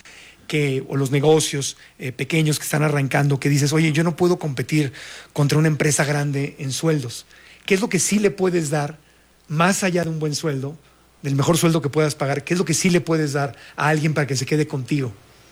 que, o los negocios eh, pequeños que están arrancando, que dices, oye, yo no puedo competir contra una empresa grande en sueldos? ¿Qué es lo que sí le puedes dar, más allá de un buen sueldo, del mejor sueldo que puedas pagar? ¿Qué es lo que sí le puedes dar a alguien para que se quede contigo?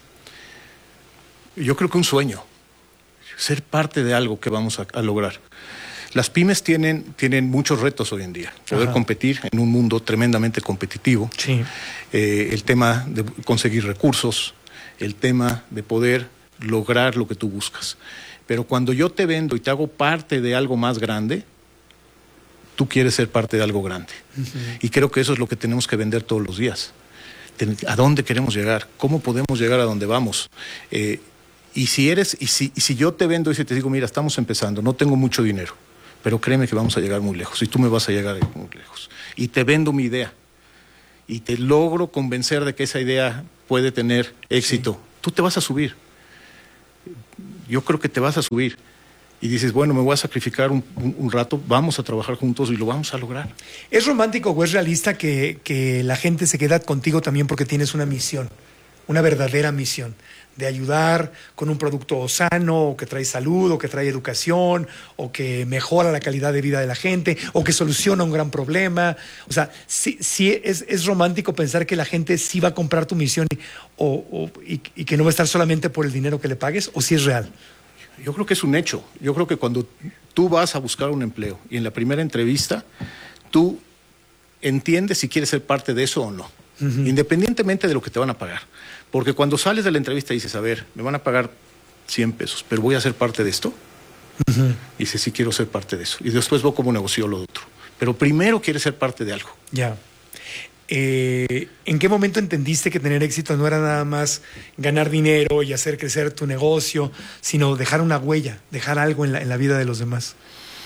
Yo creo que un sueño, ser parte de algo que vamos a, a lograr. Las pymes tienen, tienen muchos retos hoy en día. Poder Ajá. competir en un mundo tremendamente competitivo. Sí. Eh, el tema de conseguir recursos, el tema de poder lograr lo que tú buscas. Pero cuando yo te vendo y te hago parte de algo más grande, tú quieres ser parte de algo grande. Uh-huh. Y creo que eso es lo que tenemos que vender todos los días. ¿A dónde queremos llegar? ¿Cómo podemos llegar a donde vamos? Eh, y si eres, y si, y si yo te vendo y si te digo, mira, estamos empezando, no tengo mucho dinero, pero créeme que vamos a llegar muy lejos y tú me vas a llegar muy lejos. Y te vendo mi idea y te logro convencer de que esa idea puede tener éxito. Sí. Tú te vas a subir. Yo creo que te vas a subir. Y dices, bueno, me voy a sacrificar un, un, un rato, vamos a trabajar juntos y lo vamos a lograr. ¿Es romántico o es realista que, que la gente se queda contigo también porque tienes una misión, una verdadera misión? De ayudar con un producto sano, o que trae salud, o que trae educación, o que mejora la calidad de vida de la gente, o que soluciona un gran problema. O sea, sí, sí es, es romántico pensar que la gente sí va a comprar tu misión y, o, o, y, y que no va a estar solamente por el dinero que le pagues, o sí es real. Yo creo que es un hecho. Yo creo que cuando tú vas a buscar un empleo y en la primera entrevista, tú entiendes si quieres ser parte de eso o no, uh-huh. independientemente de lo que te van a pagar. Porque cuando sales de la entrevista y dices, a ver, me van a pagar cien pesos, pero voy a ser parte de esto. Uh-huh. Y dices, sí quiero ser parte de eso. Y después veo cómo negocio lo otro. Pero primero quieres ser parte de algo. Ya. Eh, ¿En qué momento entendiste que tener éxito no era nada más ganar dinero y hacer crecer tu negocio, sino dejar una huella, dejar algo en la, en la vida de los demás?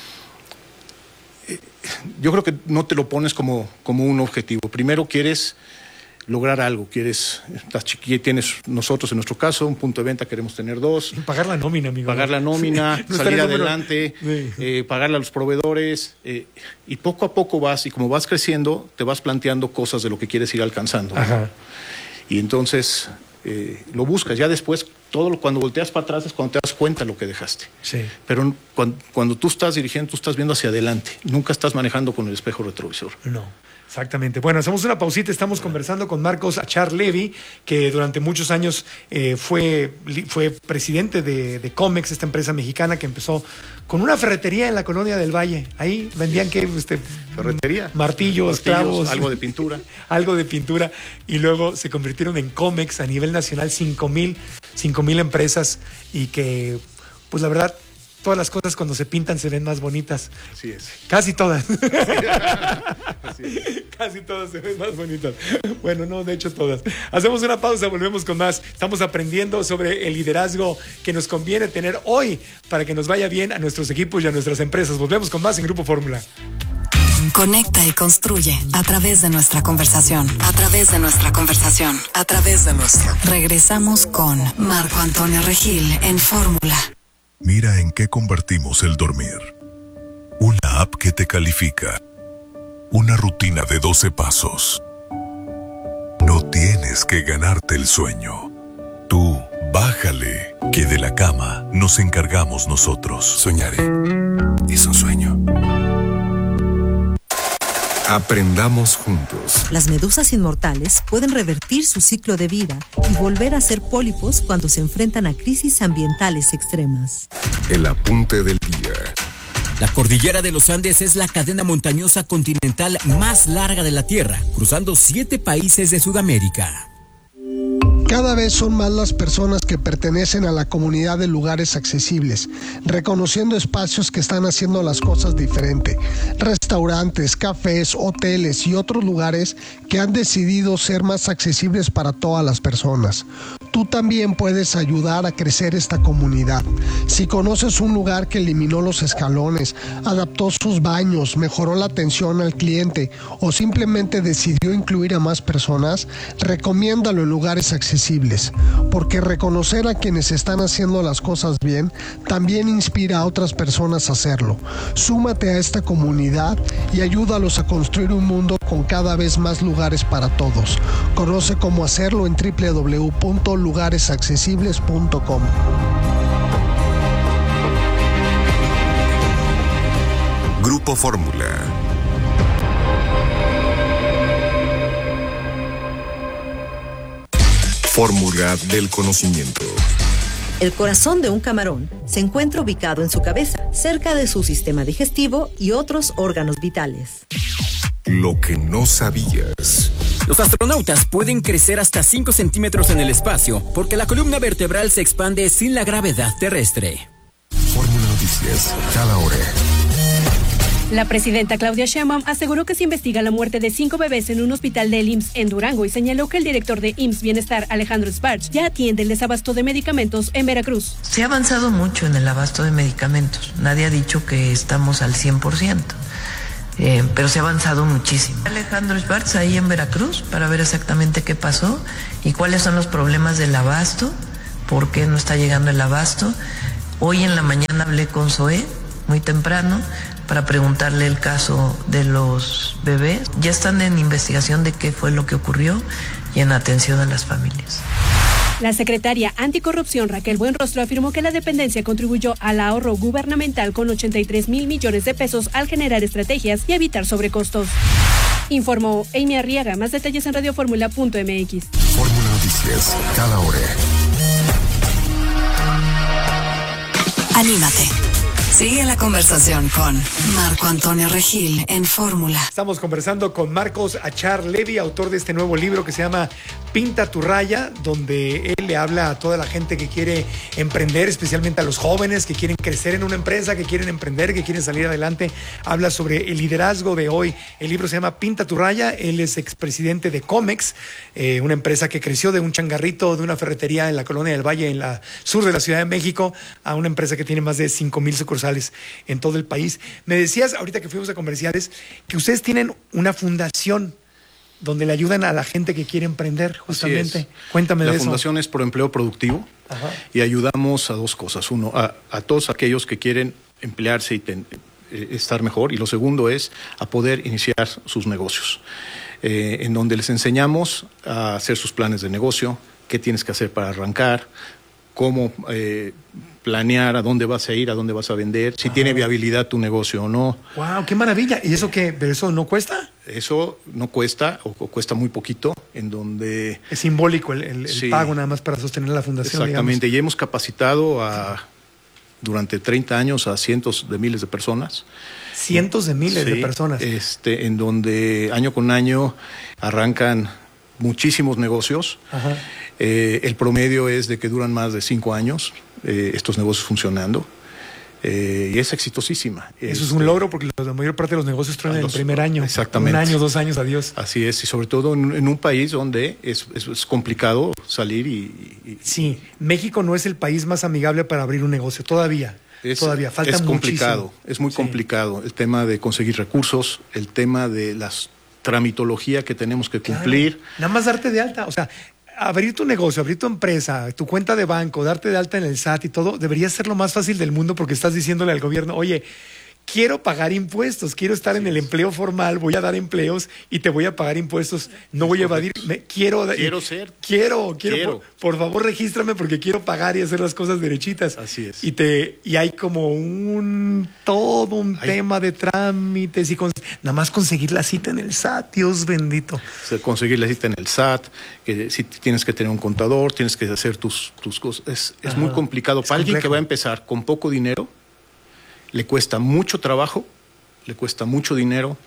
Eh, yo creo que no te lo pones como, como un objetivo. Primero quieres lograr algo, quieres, estás chiquilla, tienes nosotros en nuestro caso un punto de venta, queremos tener dos. Pagar la nómina, amigo. Pagar la nómina, no salir adelante, sí. eh, pagarle a los proveedores, eh, y poco a poco vas, y como vas creciendo, te vas planteando cosas de lo que quieres ir alcanzando. Ajá. Y entonces eh, lo buscas, ya después, todo lo, cuando volteas para atrás es cuando te das cuenta de lo que dejaste. Sí. Pero cuando, cuando tú estás dirigiendo, tú estás viendo hacia adelante, nunca estás manejando con el espejo retrovisor. No. Exactamente. Bueno, hacemos una pausita. Estamos conversando con Marcos Achar Levy, que durante muchos años eh, fue, fue presidente de, de Comex, esta empresa mexicana que empezó con una ferretería en la colonia del Valle. Ahí vendían que este, ferretería, martillos, clavos, algo de pintura, algo de pintura, y luego se convirtieron en Comex a nivel nacional, cinco mil empresas, y que, pues la verdad, todas las cosas cuando se pintan se ven más bonitas. Así es. Casi todas. Así es. Casi todas se ven más bonitas. Bueno, no, de hecho todas. Hacemos una pausa, volvemos con más. Estamos aprendiendo sobre el liderazgo que nos conviene tener hoy para que nos vaya bien a nuestros equipos y a nuestras empresas. Volvemos con más en Grupo Fórmula. Conecta y construye a través de nuestra conversación. A través de nuestra conversación. A través de nuestra. Regresamos con Marco Antonio Regil en Fórmula. Mira en qué convertimos el dormir. Una app que te califica. Una rutina de doce pasos. No tienes que ganarte el sueño. Tú, bájale, que de la cama nos encargamos nosotros. Soñaré. Es un sueño. Aprendamos juntos. Las medusas inmortales pueden revertir su ciclo de vida y volver a ser pólipos cuando se enfrentan a crisis ambientales extremas. El apunte del día. La cordillera de los Andes es la cadena montañosa continental más larga de la Tierra, cruzando siete países de Sudamérica. Cada vez son más las personas que pertenecen a la comunidad de lugares accesibles, reconociendo espacios que están haciendo las cosas diferente. Restaurantes, cafés, hoteles y otros lugares que han decidido ser más accesibles para todas las personas. Tú también puedes ayudar a crecer esta comunidad. Si conoces un lugar que eliminó los escalones, adaptó sus baños, mejoró la atención al cliente o simplemente decidió incluir a más personas, recomiéndalo en lugares accesibles, porque reconocer a quienes están haciendo las cosas bien también inspira a otras personas a hacerlo. Súmate a esta comunidad y ayúdalos a construir un mundo con cada vez más lugares para todos. Conoce cómo hacerlo en doble u doble u doble u punto lugares accesibles punto com. Grupo Fórmula. Fórmula del conocimiento. El corazón de un camarón se encuentra ubicado en su cabeza, cerca de su sistema digestivo y otros órganos vitales. Lo que no sabías. Los astronautas pueden crecer hasta cinco centímetros en el espacio porque la columna vertebral se expande sin la gravedad terrestre. Fórmula Noticias, cada hora. La presidenta Claudia Sheinbaum aseguró que se investiga la muerte de cinco bebés en un hospital del I M S S en Durango y señaló que el director de I M S S Bienestar, Alejandro Sparch, ya atiende el desabasto de medicamentos en Veracruz. Se ha avanzado mucho en el abasto de medicamentos. Nadie ha dicho que estamos al cien por ciento, eh, pero se ha avanzado muchísimo. Alejandro Sparch ahí en Veracruz para ver exactamente qué pasó y cuáles son los problemas del abasto, por qué no está llegando el abasto. Hoy en la mañana hablé con Zoé muy temprano para preguntarle el caso de los bebés. Ya están en investigación de qué fue lo que ocurrió y en atención a las familias. La secretaria anticorrupción Raquel Buenrostro afirmó que la dependencia contribuyó al ahorro gubernamental con ochenta y tres mil millones de pesos al generar estrategias y evitar sobrecostos. Informó Amy Arriaga. Más detalles en radioformula punto m x. Fórmula Noticias, cada hora. Anímate. Sigue la conversación con Marco Antonio Regil en Fórmula. Estamos conversando con Marcos Achar Levy, autor de este nuevo libro que se llama Pinta tu raya, donde él le habla a toda la gente que quiere emprender, especialmente a los jóvenes que quieren crecer en una empresa, que quieren emprender, que quieren salir adelante. Habla sobre el liderazgo de hoy. El libro se llama Pinta tu raya. Él es expresidente de Comex, eh, una empresa que creció de un changarrito, de una ferretería en la Colonia del Valle, en la sur de la Ciudad de México, a una empresa que tiene más de cinco mil sucursales en todo el país. Me decías ahorita que fuimos a comerciales que ustedes tienen una fundación donde le ayudan a la gente que quiere emprender, justamente. Cuéntame de eso. La fundación es Pro Empleo Productivo. Ajá. Y ayudamos a dos cosas. Uno, a, a todos aquellos que quieren emplearse y ten, eh, estar mejor. Y lo segundo es a poder iniciar sus negocios, eh, en donde les enseñamos a hacer sus planes de negocio, qué tienes que hacer para arrancar, cómo eh, planear a dónde vas a ir, a dónde vas a vender, si Ajá. tiene viabilidad tu negocio o no. ¡Wow! ¡Qué maravilla! ¿Y eso qué? ¿Pero eso no cuesta? Eso no cuesta o, o cuesta muy poquito, en donde... Es simbólico el, el, sí. el pago nada más para sostener la fundación. Exactamente, digamos. Y hemos capacitado a, durante treinta años a cientos de miles de personas. Cientos de miles sí, de personas. Este, en donde año con año arrancan muchísimos negocios. Ajá. Eh, el promedio es de que duran más de cinco años eh, estos negocios funcionando eh, y es exitosísima. Eso este, es un logro porque la mayor parte de los negocios traen en el primer año. Exactamente. Un año, dos años, adiós. Así es, y sobre todo en, en un país donde es, es, es complicado salir y, y... Sí, México no es el país más amigable para abrir un negocio, todavía. Es, todavía, falta es complicado, muchísimo. Es muy sí. complicado el tema de conseguir recursos, el tema de las tramitología que tenemos que cumplir. Claro. Nada más darte de alta, o sea, abrir tu negocio, abrir tu empresa, tu cuenta de banco, darte de alta en el S A T y todo, debería ser lo más fácil del mundo porque estás diciéndole al gobierno, oye, quiero pagar impuestos, quiero estar sí. en el empleo formal, voy a dar empleos y te voy a pagar impuestos, no es voy correcto. a evadir, me, quiero... Quiero ser. Quiero, quiero, quiero. Por, por favor regístrame porque quiero pagar y hacer las cosas derechitas. Así es. Y, te, y hay como un, todo un hay. tema de trámites y con, nada más conseguir la cita en el S A T, Dios bendito. O sea, conseguir la cita en el S A T, que si tienes que tener un contador, tienes que hacer tus, tus cosas, es, es muy complicado. Es Para complejo. Alguien que va a empezar con poco dinero, le cuesta mucho trabajo, le cuesta mucho dinero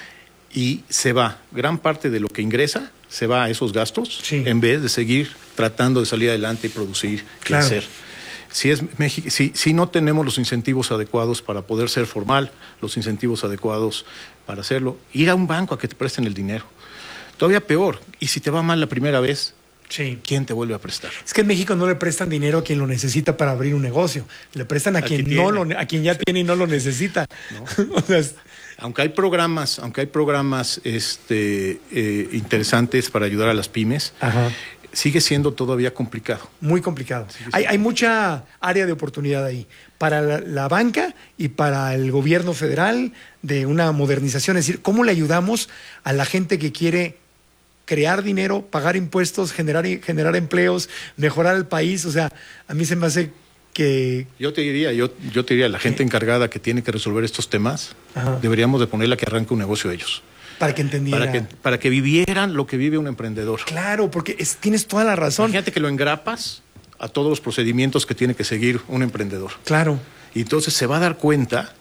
y se va. Gran parte de lo que ingresa se va a esos gastos sí. en vez de seguir tratando de salir adelante y producir, claro. crecer. Si, es, si, si no tenemos los incentivos adecuados para poder ser formal, los incentivos adecuados para hacerlo, ir a un banco a que te presten el dinero. Todavía peor, y si te va mal la primera vez, sí. ¿quién te vuelve a prestar? Es que en México no le prestan dinero a quien lo necesita para abrir un negocio. Le prestan a, a quien, no lo, a quien ya tiene y no lo necesita. ¿No? O sea, es... Aunque hay programas, aunque hay programas este, eh, interesantes para ayudar a las pymes, Ajá. sigue siendo todavía complicado. Muy complicado. Hay, hay mucha área de oportunidad ahí para la, la banca y para el gobierno federal de una modernización. Es decir, ¿cómo le ayudamos a la gente que quiere crear dinero, pagar impuestos, generar, generar empleos, mejorar el país. O sea, a mí se me hace que... Yo te diría, yo, yo te diría, la gente encargada que tiene que resolver estos temas, Ajá. deberíamos de ponerla que arranque un negocio ellos. Para que entendieran. Para que, para que vivieran lo que vive un emprendedor. Claro, porque es, tienes toda la razón. Imagínate que lo engrapas a todos los procedimientos que tiene que seguir un emprendedor. Claro. Y entonces se va a dar cuenta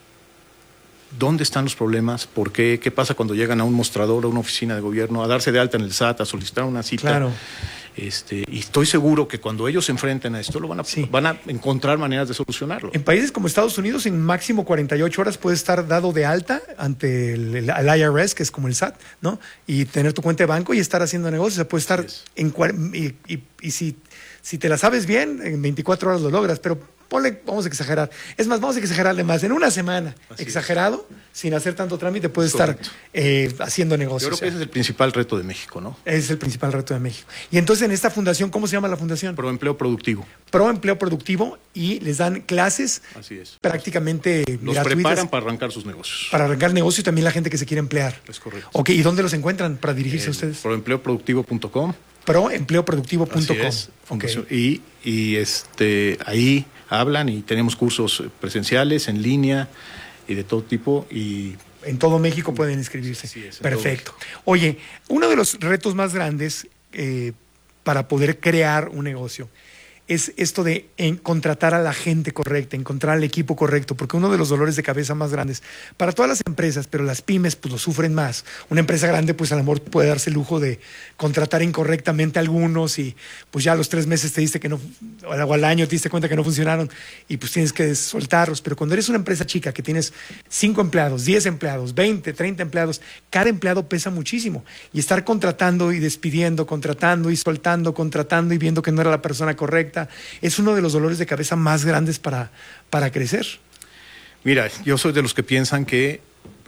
dónde están los problemas, por qué, qué pasa cuando llegan a un mostrador, a una oficina de gobierno, a darse de alta en el S A T, a solicitar una cita. Claro. Este, y estoy seguro que cuando ellos se enfrenten a esto, lo van a, sí. van a encontrar maneras de solucionarlo. En países como Estados Unidos, en máximo cuarenta y ocho horas puedes estar dado de alta ante el, el, el I R S, que es como el S A T, ¿no? Y tener tu cuenta de banco y estar haciendo negocios. O sea, puedes estar yes. en... Y, y, y si, si te la sabes bien, en veinticuatro horas lo logras, pero... Ponle, vamos a exagerar. Es más, vamos a exagerarle más. En una semana, Así exagerado, es. sin hacer tanto trámite, puedes estar eh, haciendo negocios. Yo creo que ese es el principal reto de México, ¿no? Ese es el principal reto de México. Y entonces en esta fundación, ¿cómo se llama la fundación? Proempleo Productivo. Proempleo Productivo, y les dan clases Así es. prácticamente los gratuitas. preparan para arrancar sus negocios. Para arrancar negocios y también la gente que se quiere emplear. Es correcto. Ok, ¿y dónde los encuentran para dirigirse eh, a ustedes? proempleo productivo punto com. proempleo productivo punto com. Okay. Y, y este, ahí hablan y tenemos cursos presenciales, en línea y de todo tipo. Y en todo México pueden inscribirse. Sí, es, Perfecto. Oye, uno de los retos más grandes eh, para poder crear un negocio es esto de en contratar a la gente correcta, encontrar al equipo correcto, porque uno de los dolores de cabeza más grandes para todas las empresas, pero las pymes pues lo sufren más. Una empresa grande pues a lo mejor puede darse el lujo de contratar incorrectamente a algunos y pues ya a los tres meses te diste que no, o al año te diste cuenta que no funcionaron y pues tienes que soltarlos. Pero cuando eres una empresa chica que tienes cinco empleados, diez empleados, veinte, treinta empleados, cada empleado pesa muchísimo, y estar contratando y despidiendo, contratando y soltando, contratando y viendo que no era la persona correcta, es uno de los dolores de cabeza más grandes para, para crecer. Mira, yo soy de los que piensan que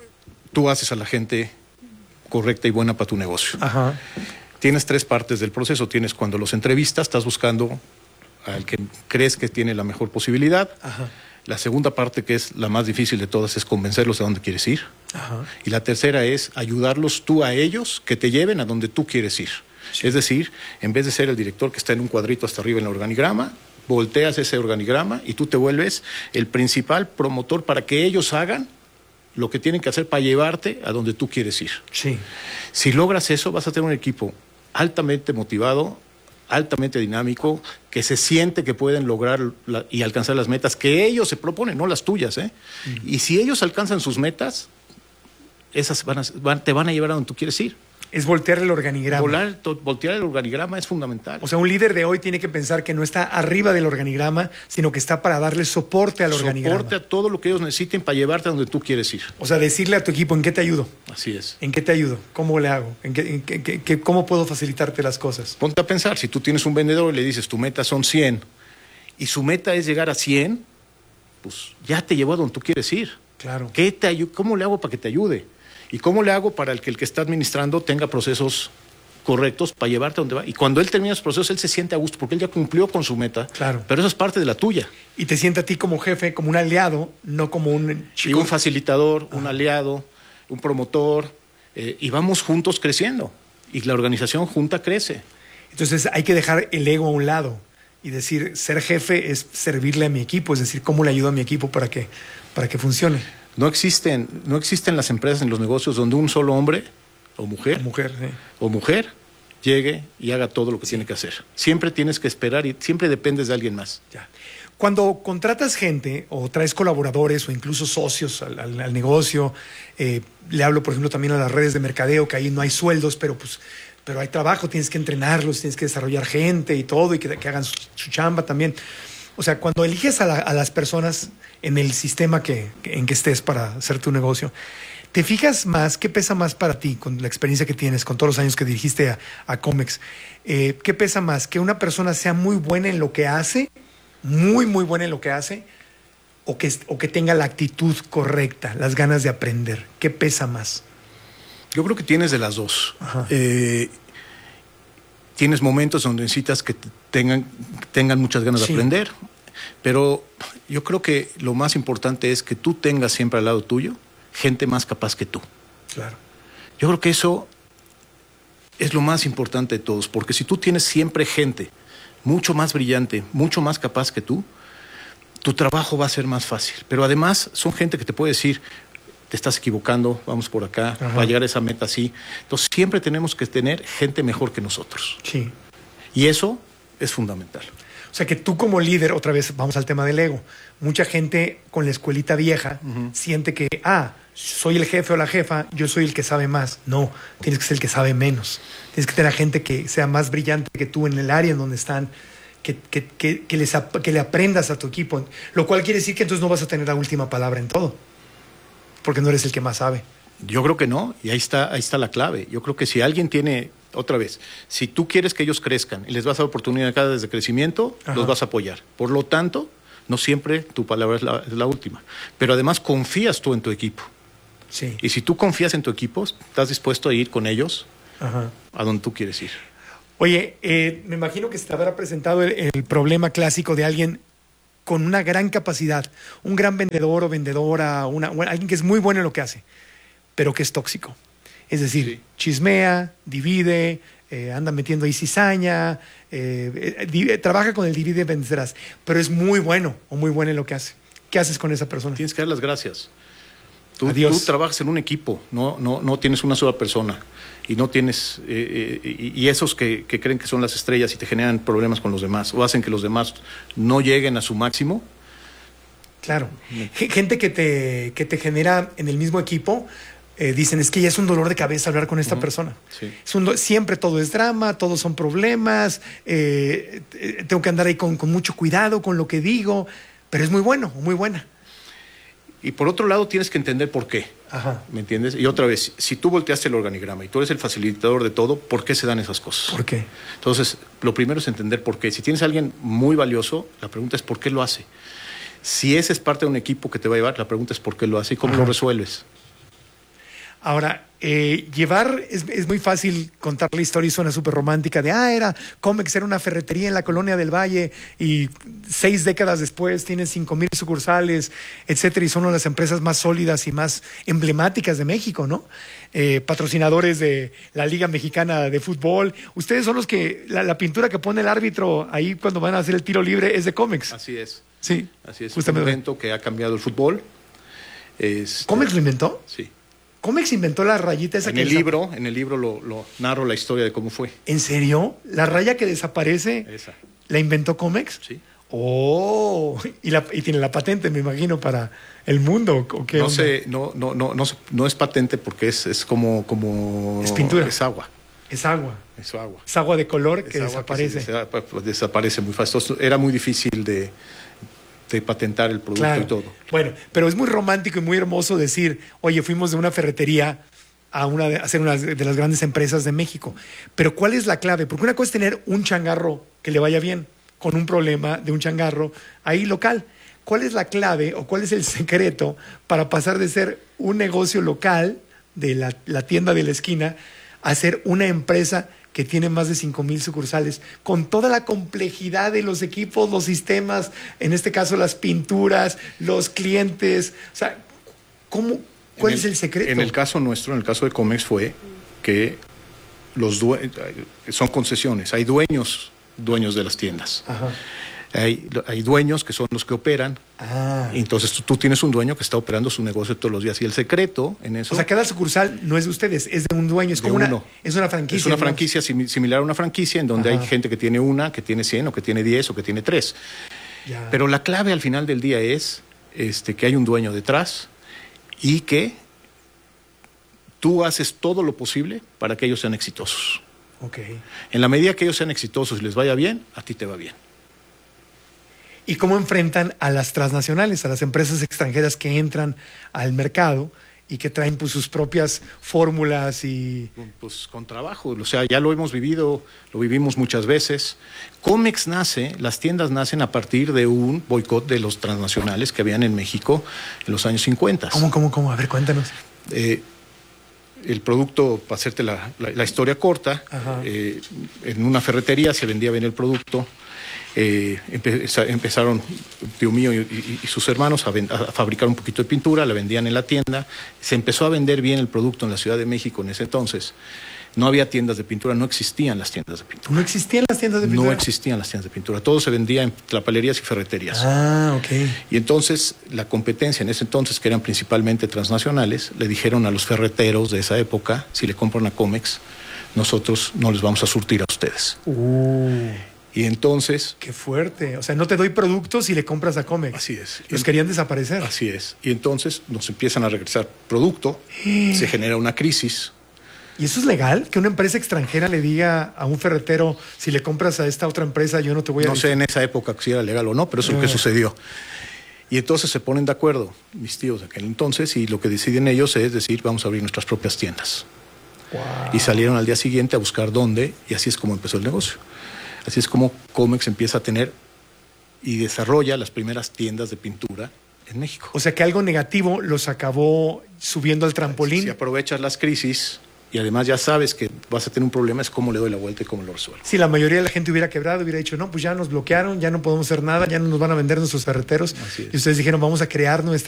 tú haces a la gente correcta y buena para tu negocio. Ajá. Tienes tres partes del proceso. Tienes cuando los entrevistas, estás buscando al que crees que tiene la mejor posibilidad. Ajá. La segunda parte, que es la más difícil de todas, es convencerlos a dónde quieres ir. Ajá. Y la tercera es ayudarlos tú a ellos que te lleven a donde tú quieres ir. Sí. Es decir, en vez de ser el director que está en un cuadrito hasta arriba en el organigrama, volteas ese organigrama y tú te vuelves el principal promotor para que ellos hagan lo que tienen que hacer para llevarte a donde tú quieres ir. Sí. Si logras eso, vas a tener un equipo altamente motivado, altamente dinámico, que se siente que pueden lograr la, y alcanzar las metas que ellos se proponen, no las tuyas, ¿eh? Uh-huh. Y si ellos alcanzan sus metas, esas van a, van, te van a llevar a donde tú quieres ir. Es voltear el organigrama. Volar, to, voltear el organigrama es fundamental. O sea, un líder de hoy tiene que pensar que no está arriba del organigrama, sino que está para darle soporte al organigrama. Soporte a todo lo que ellos necesiten para llevarte a donde tú quieres ir. O sea, decirle a tu equipo, ¿en qué te ayudo? Así es. ¿En qué te ayudo? ¿Cómo le hago? ¿En qué, en qué, qué, qué, ¿Cómo puedo facilitarte las cosas? Ponte a pensar, si tú tienes un vendedor y le dices, tu meta son cien, y su meta es llegar a cien, pues ya te llevó a donde tú quieres ir. Claro. ¿Qué te ayu- ¿Cómo le hago para que te ayude? ¿Y cómo le hago para el que el que está administrando tenga procesos correctos para llevarte a donde va? Y cuando él termina esos procesos, él se siente a gusto porque él ya cumplió con su meta. Claro. Pero eso es parte de la tuya. Y te siente a ti como jefe, como un aliado, no como un chico. Y un facilitador, Ajá. un aliado, un promotor, eh, y vamos juntos creciendo. Y la organización junta crece. Entonces hay que dejar el ego a un lado y decir, ser jefe es servirle a mi equipo, es decir, cómo le ayudo a mi equipo para que, para que funcione. No existen, no existen las empresas, en los negocios, donde un solo hombre o mujer, o mujer, sí. o mujer llegue y haga todo lo que sí. tiene que hacer. Siempre tienes que esperar y siempre dependes de alguien más. Ya. Cuando contratas gente o traes colaboradores o incluso socios al, al, al negocio, eh, le hablo, por ejemplo, también a las redes de mercadeo, que ahí no hay sueldos, pero pues pero hay trabajo, tienes que entrenarlos, tienes que desarrollar gente y todo, y que, que hagan su, su chamba también. O sea, cuando eliges a, la, a las personas en el sistema que, que, en que estés para hacer tu negocio, ¿te fijas más? ¿Qué pesa más para ti con la experiencia que tienes, con todos los años que dirigiste a, a Comex? Eh, ¿Qué pesa más? ¿Que una persona sea muy buena en lo que hace, muy, muy buena en lo que hace, o que, o que tenga la actitud correcta, las ganas de aprender? ¿Qué pesa más? Yo creo que tienes de las dos. Eh, tienes momentos donde necesitas que tengan, tengan muchas ganas sí. de aprender, pero yo creo que lo más importante es que tú tengas siempre al lado tuyo gente más capaz que tú. Claro. Yo creo que eso es lo más importante de todos, porque si tú tienes siempre gente mucho más brillante, mucho más capaz que tú, tu trabajo va a ser más fácil. Pero además son gente que te puede decir, te estás equivocando, vamos por acá, Ajá. va a llegar a esa meta así. Entonces siempre tenemos que tener gente mejor que nosotros. Sí. Y eso es fundamental. O sea que tú como líder, otra vez vamos al tema del ego, mucha gente con la escuelita vieja uh-huh. siente que, ah, soy el jefe o la jefa, yo soy el que sabe más. No, tienes que ser el que sabe menos. Tienes que tener gente que sea más brillante que tú en el área en donde están, que, que, que, que, les, que le aprendas a tu equipo. Lo cual quiere decir que entonces no vas a tener la última palabra en todo, porque no eres el que más sabe. Yo creo que no, y ahí está, ahí está la clave. Yo creo que si alguien tiene... Otra vez, si tú quieres que ellos crezcan y les vas a dar oportunidades de crecimiento, Ajá. los vas a apoyar. Por lo tanto, no siempre tu palabra es la, es la última. Pero además confías tú en tu equipo. Sí. Y si tú confías en tu equipo, estás dispuesto a ir con ellos Ajá. a donde tú quieres ir. Oye, eh, me imagino que se te habrá presentado el, el problema clásico de alguien con una gran capacidad, un gran vendedor o vendedora, una, alguien que es muy bueno en lo que hace, pero que es tóxico. Es decir, sí. chismea, divide, eh, anda metiendo ahí cizaña, eh, eh, di, trabaja con el divide y vencerás, pero es muy bueno o muy buena en lo que hace. ¿Qué haces con esa persona? Tienes que dar las gracias. Tú, Adiós. Tú trabajas en un equipo, no, no, no tienes una sola persona y no tienes eh, eh, y esos que, que creen que son las estrellas y te generan problemas con los demás o hacen que los demás no lleguen a su máximo. Claro, gente que te, que te genera en el mismo equipo. Eh, dicen, es que ya es un dolor de cabeza hablar con esta uh-huh. persona. Sí. Es un do- siempre todo es drama, todos son problemas, eh, eh, tengo que andar ahí con, con mucho cuidado con lo que digo, pero es muy bueno, muy buena. Y por otro lado tienes que entender por qué, Ajá. ¿me entiendes? Y otra vez, si tú volteaste el organigrama y tú eres el facilitador de todo, ¿por qué se dan esas cosas? ¿Por qué? Entonces, lo primero es entender por qué. Si tienes a alguien muy valioso, la pregunta es ¿por qué lo hace? Si ese es parte de un equipo que te va a llevar, la pregunta es ¿por qué lo hace y cómo Ajá. lo resuelves? Ahora, eh, llevar, es, es muy fácil contar la historia y suena súper romántica de, ah, era Comex, era una ferretería en la Colonia del Valle y seis décadas después tienen cinco mil sucursales, etcétera, y son una de las empresas más sólidas y más emblemáticas de México, ¿no? Eh, patrocinadores de la Liga Mexicana de Fútbol. Ustedes son los que, la, la pintura que pone el árbitro ahí cuando van a hacer el tiro libre es de Comex. Así es. Sí. Así es, un invento que ha cambiado el fútbol. Es, ¿Comex lo inventó? Sí. ¿Comex inventó la rayita esa en que el libro En el libro lo, lo narro la historia de cómo fue. ¿En serio? ¿La raya que desaparece Esa. la inventó Comex? Sí. Oh, y, la, y tiene la patente, me imagino, para el mundo. ¿O qué no onda? sé, no, no, no, no, no es patente porque es, es como, como... Es pintura. Es agua. Es agua. Es agua. Es agua de color que es desaparece. Que se, pues, desaparece muy fácil. Entonces, era muy difícil de... de patentar el producto claro. y todo. Bueno, pero es muy romántico y muy hermoso decir, oye, fuimos de una ferretería a, una de, a ser una de las grandes empresas de México. Pero ¿cuál es la clave? Porque una cosa es tener un changarro que le vaya bien, con un problema de un changarro ahí local. ¿Cuál es la clave o cuál es el secreto para pasar de ser un negocio local, de la, la tienda de la esquina, a ser una empresa que tiene más de cinco mil sucursales, con toda la complejidad de los equipos, los sistemas, en este caso las pinturas, los clientes? O sea, ¿cómo, ¿cuál el, es el secreto? En el caso nuestro, en el caso de Comex, fue que los due- son concesiones, hay dueños, dueños de las tiendas. Ajá. Hay, hay dueños que son los que operan. Ah. Entonces tú, tú tienes un dueño que está operando su negocio todos los días. Y el secreto en eso... O sea, cada sucursal no es de ustedes, es de un dueño. Es como una, una, es una franquicia. Es una ¿no? franquicia sim- similar a una franquicia en donde Ajá. hay gente que tiene una, que tiene cien, o que tiene diez, o que tiene tres. Ya. Pero la clave al final del día es este, que hay un dueño detrás y que tú haces todo lo posible para que ellos sean exitosos. Okay. En la medida que ellos sean exitosos y les vaya bien, a ti te va bien. ¿Y cómo enfrentan a las transnacionales, a las empresas extranjeras que entran al mercado y que traen pues, sus propias fórmulas y... Pues con trabajo, o sea, ya lo hemos vivido, lo vivimos muchas veces. Comex nace, las tiendas nacen a partir de un boicot de los transnacionales que habían en México en los años cincuenta. ¿Cómo, cómo, cómo? A ver, cuéntanos. Eh, el producto, para hacerte la, la, la historia corta, eh, en una ferretería se vendía bien el producto. Eh, empe- empezaron tío mío y, y, y sus hermanos a, ven- a fabricar un poquito de pintura, la vendían en la tienda, se empezó a vender bien el producto en la Ciudad de México en ese entonces, No había tiendas de pintura, no existían las tiendas de pintura. ¿No existían las tiendas de pintura? No existían las tiendas de pintura. Todo se vendía en tlapalerías y ferreterías. Ah, ok. Y entonces la competencia en ese entonces, que eran principalmente transnacionales, le dijeron a los ferreteros de esa época, si le compran a Comex, nosotros no les vamos a surtir a ustedes. Uh. Y entonces... Qué fuerte. O sea, no te doy productos si le compras a Comex. Así es. Los querían desaparecer. Así es. Y entonces nos empiezan a regresar producto, se genera una crisis. ¿Y eso es legal? Que una empresa extranjera le diga a un ferretero, si le compras a esta otra empresa, yo no te voy a... No sé en esa época si era legal o no, pero eso es lo que sucedió. Y entonces se ponen de acuerdo mis tíos de aquel entonces, y lo que deciden ellos es decir, vamos a abrir nuestras propias tiendas. Wow. Y salieron al día siguiente a buscar dónde, y así es como empezó el negocio. Así es como Comex empieza a tener y desarrolla las primeras tiendas de pintura en México. O sea que algo negativo los acabó subiendo al trampolín. Si aprovechas las crisis y además ya sabes que vas a tener un problema, es cómo le doy la vuelta y cómo lo resuelvo. Si la mayoría de la gente hubiera quebrado, hubiera dicho, no, pues ya nos bloquearon, ya no podemos hacer nada, ya no nos van a vender nuestros ferreteros. Y ustedes dijeron, vamos a crear nuestra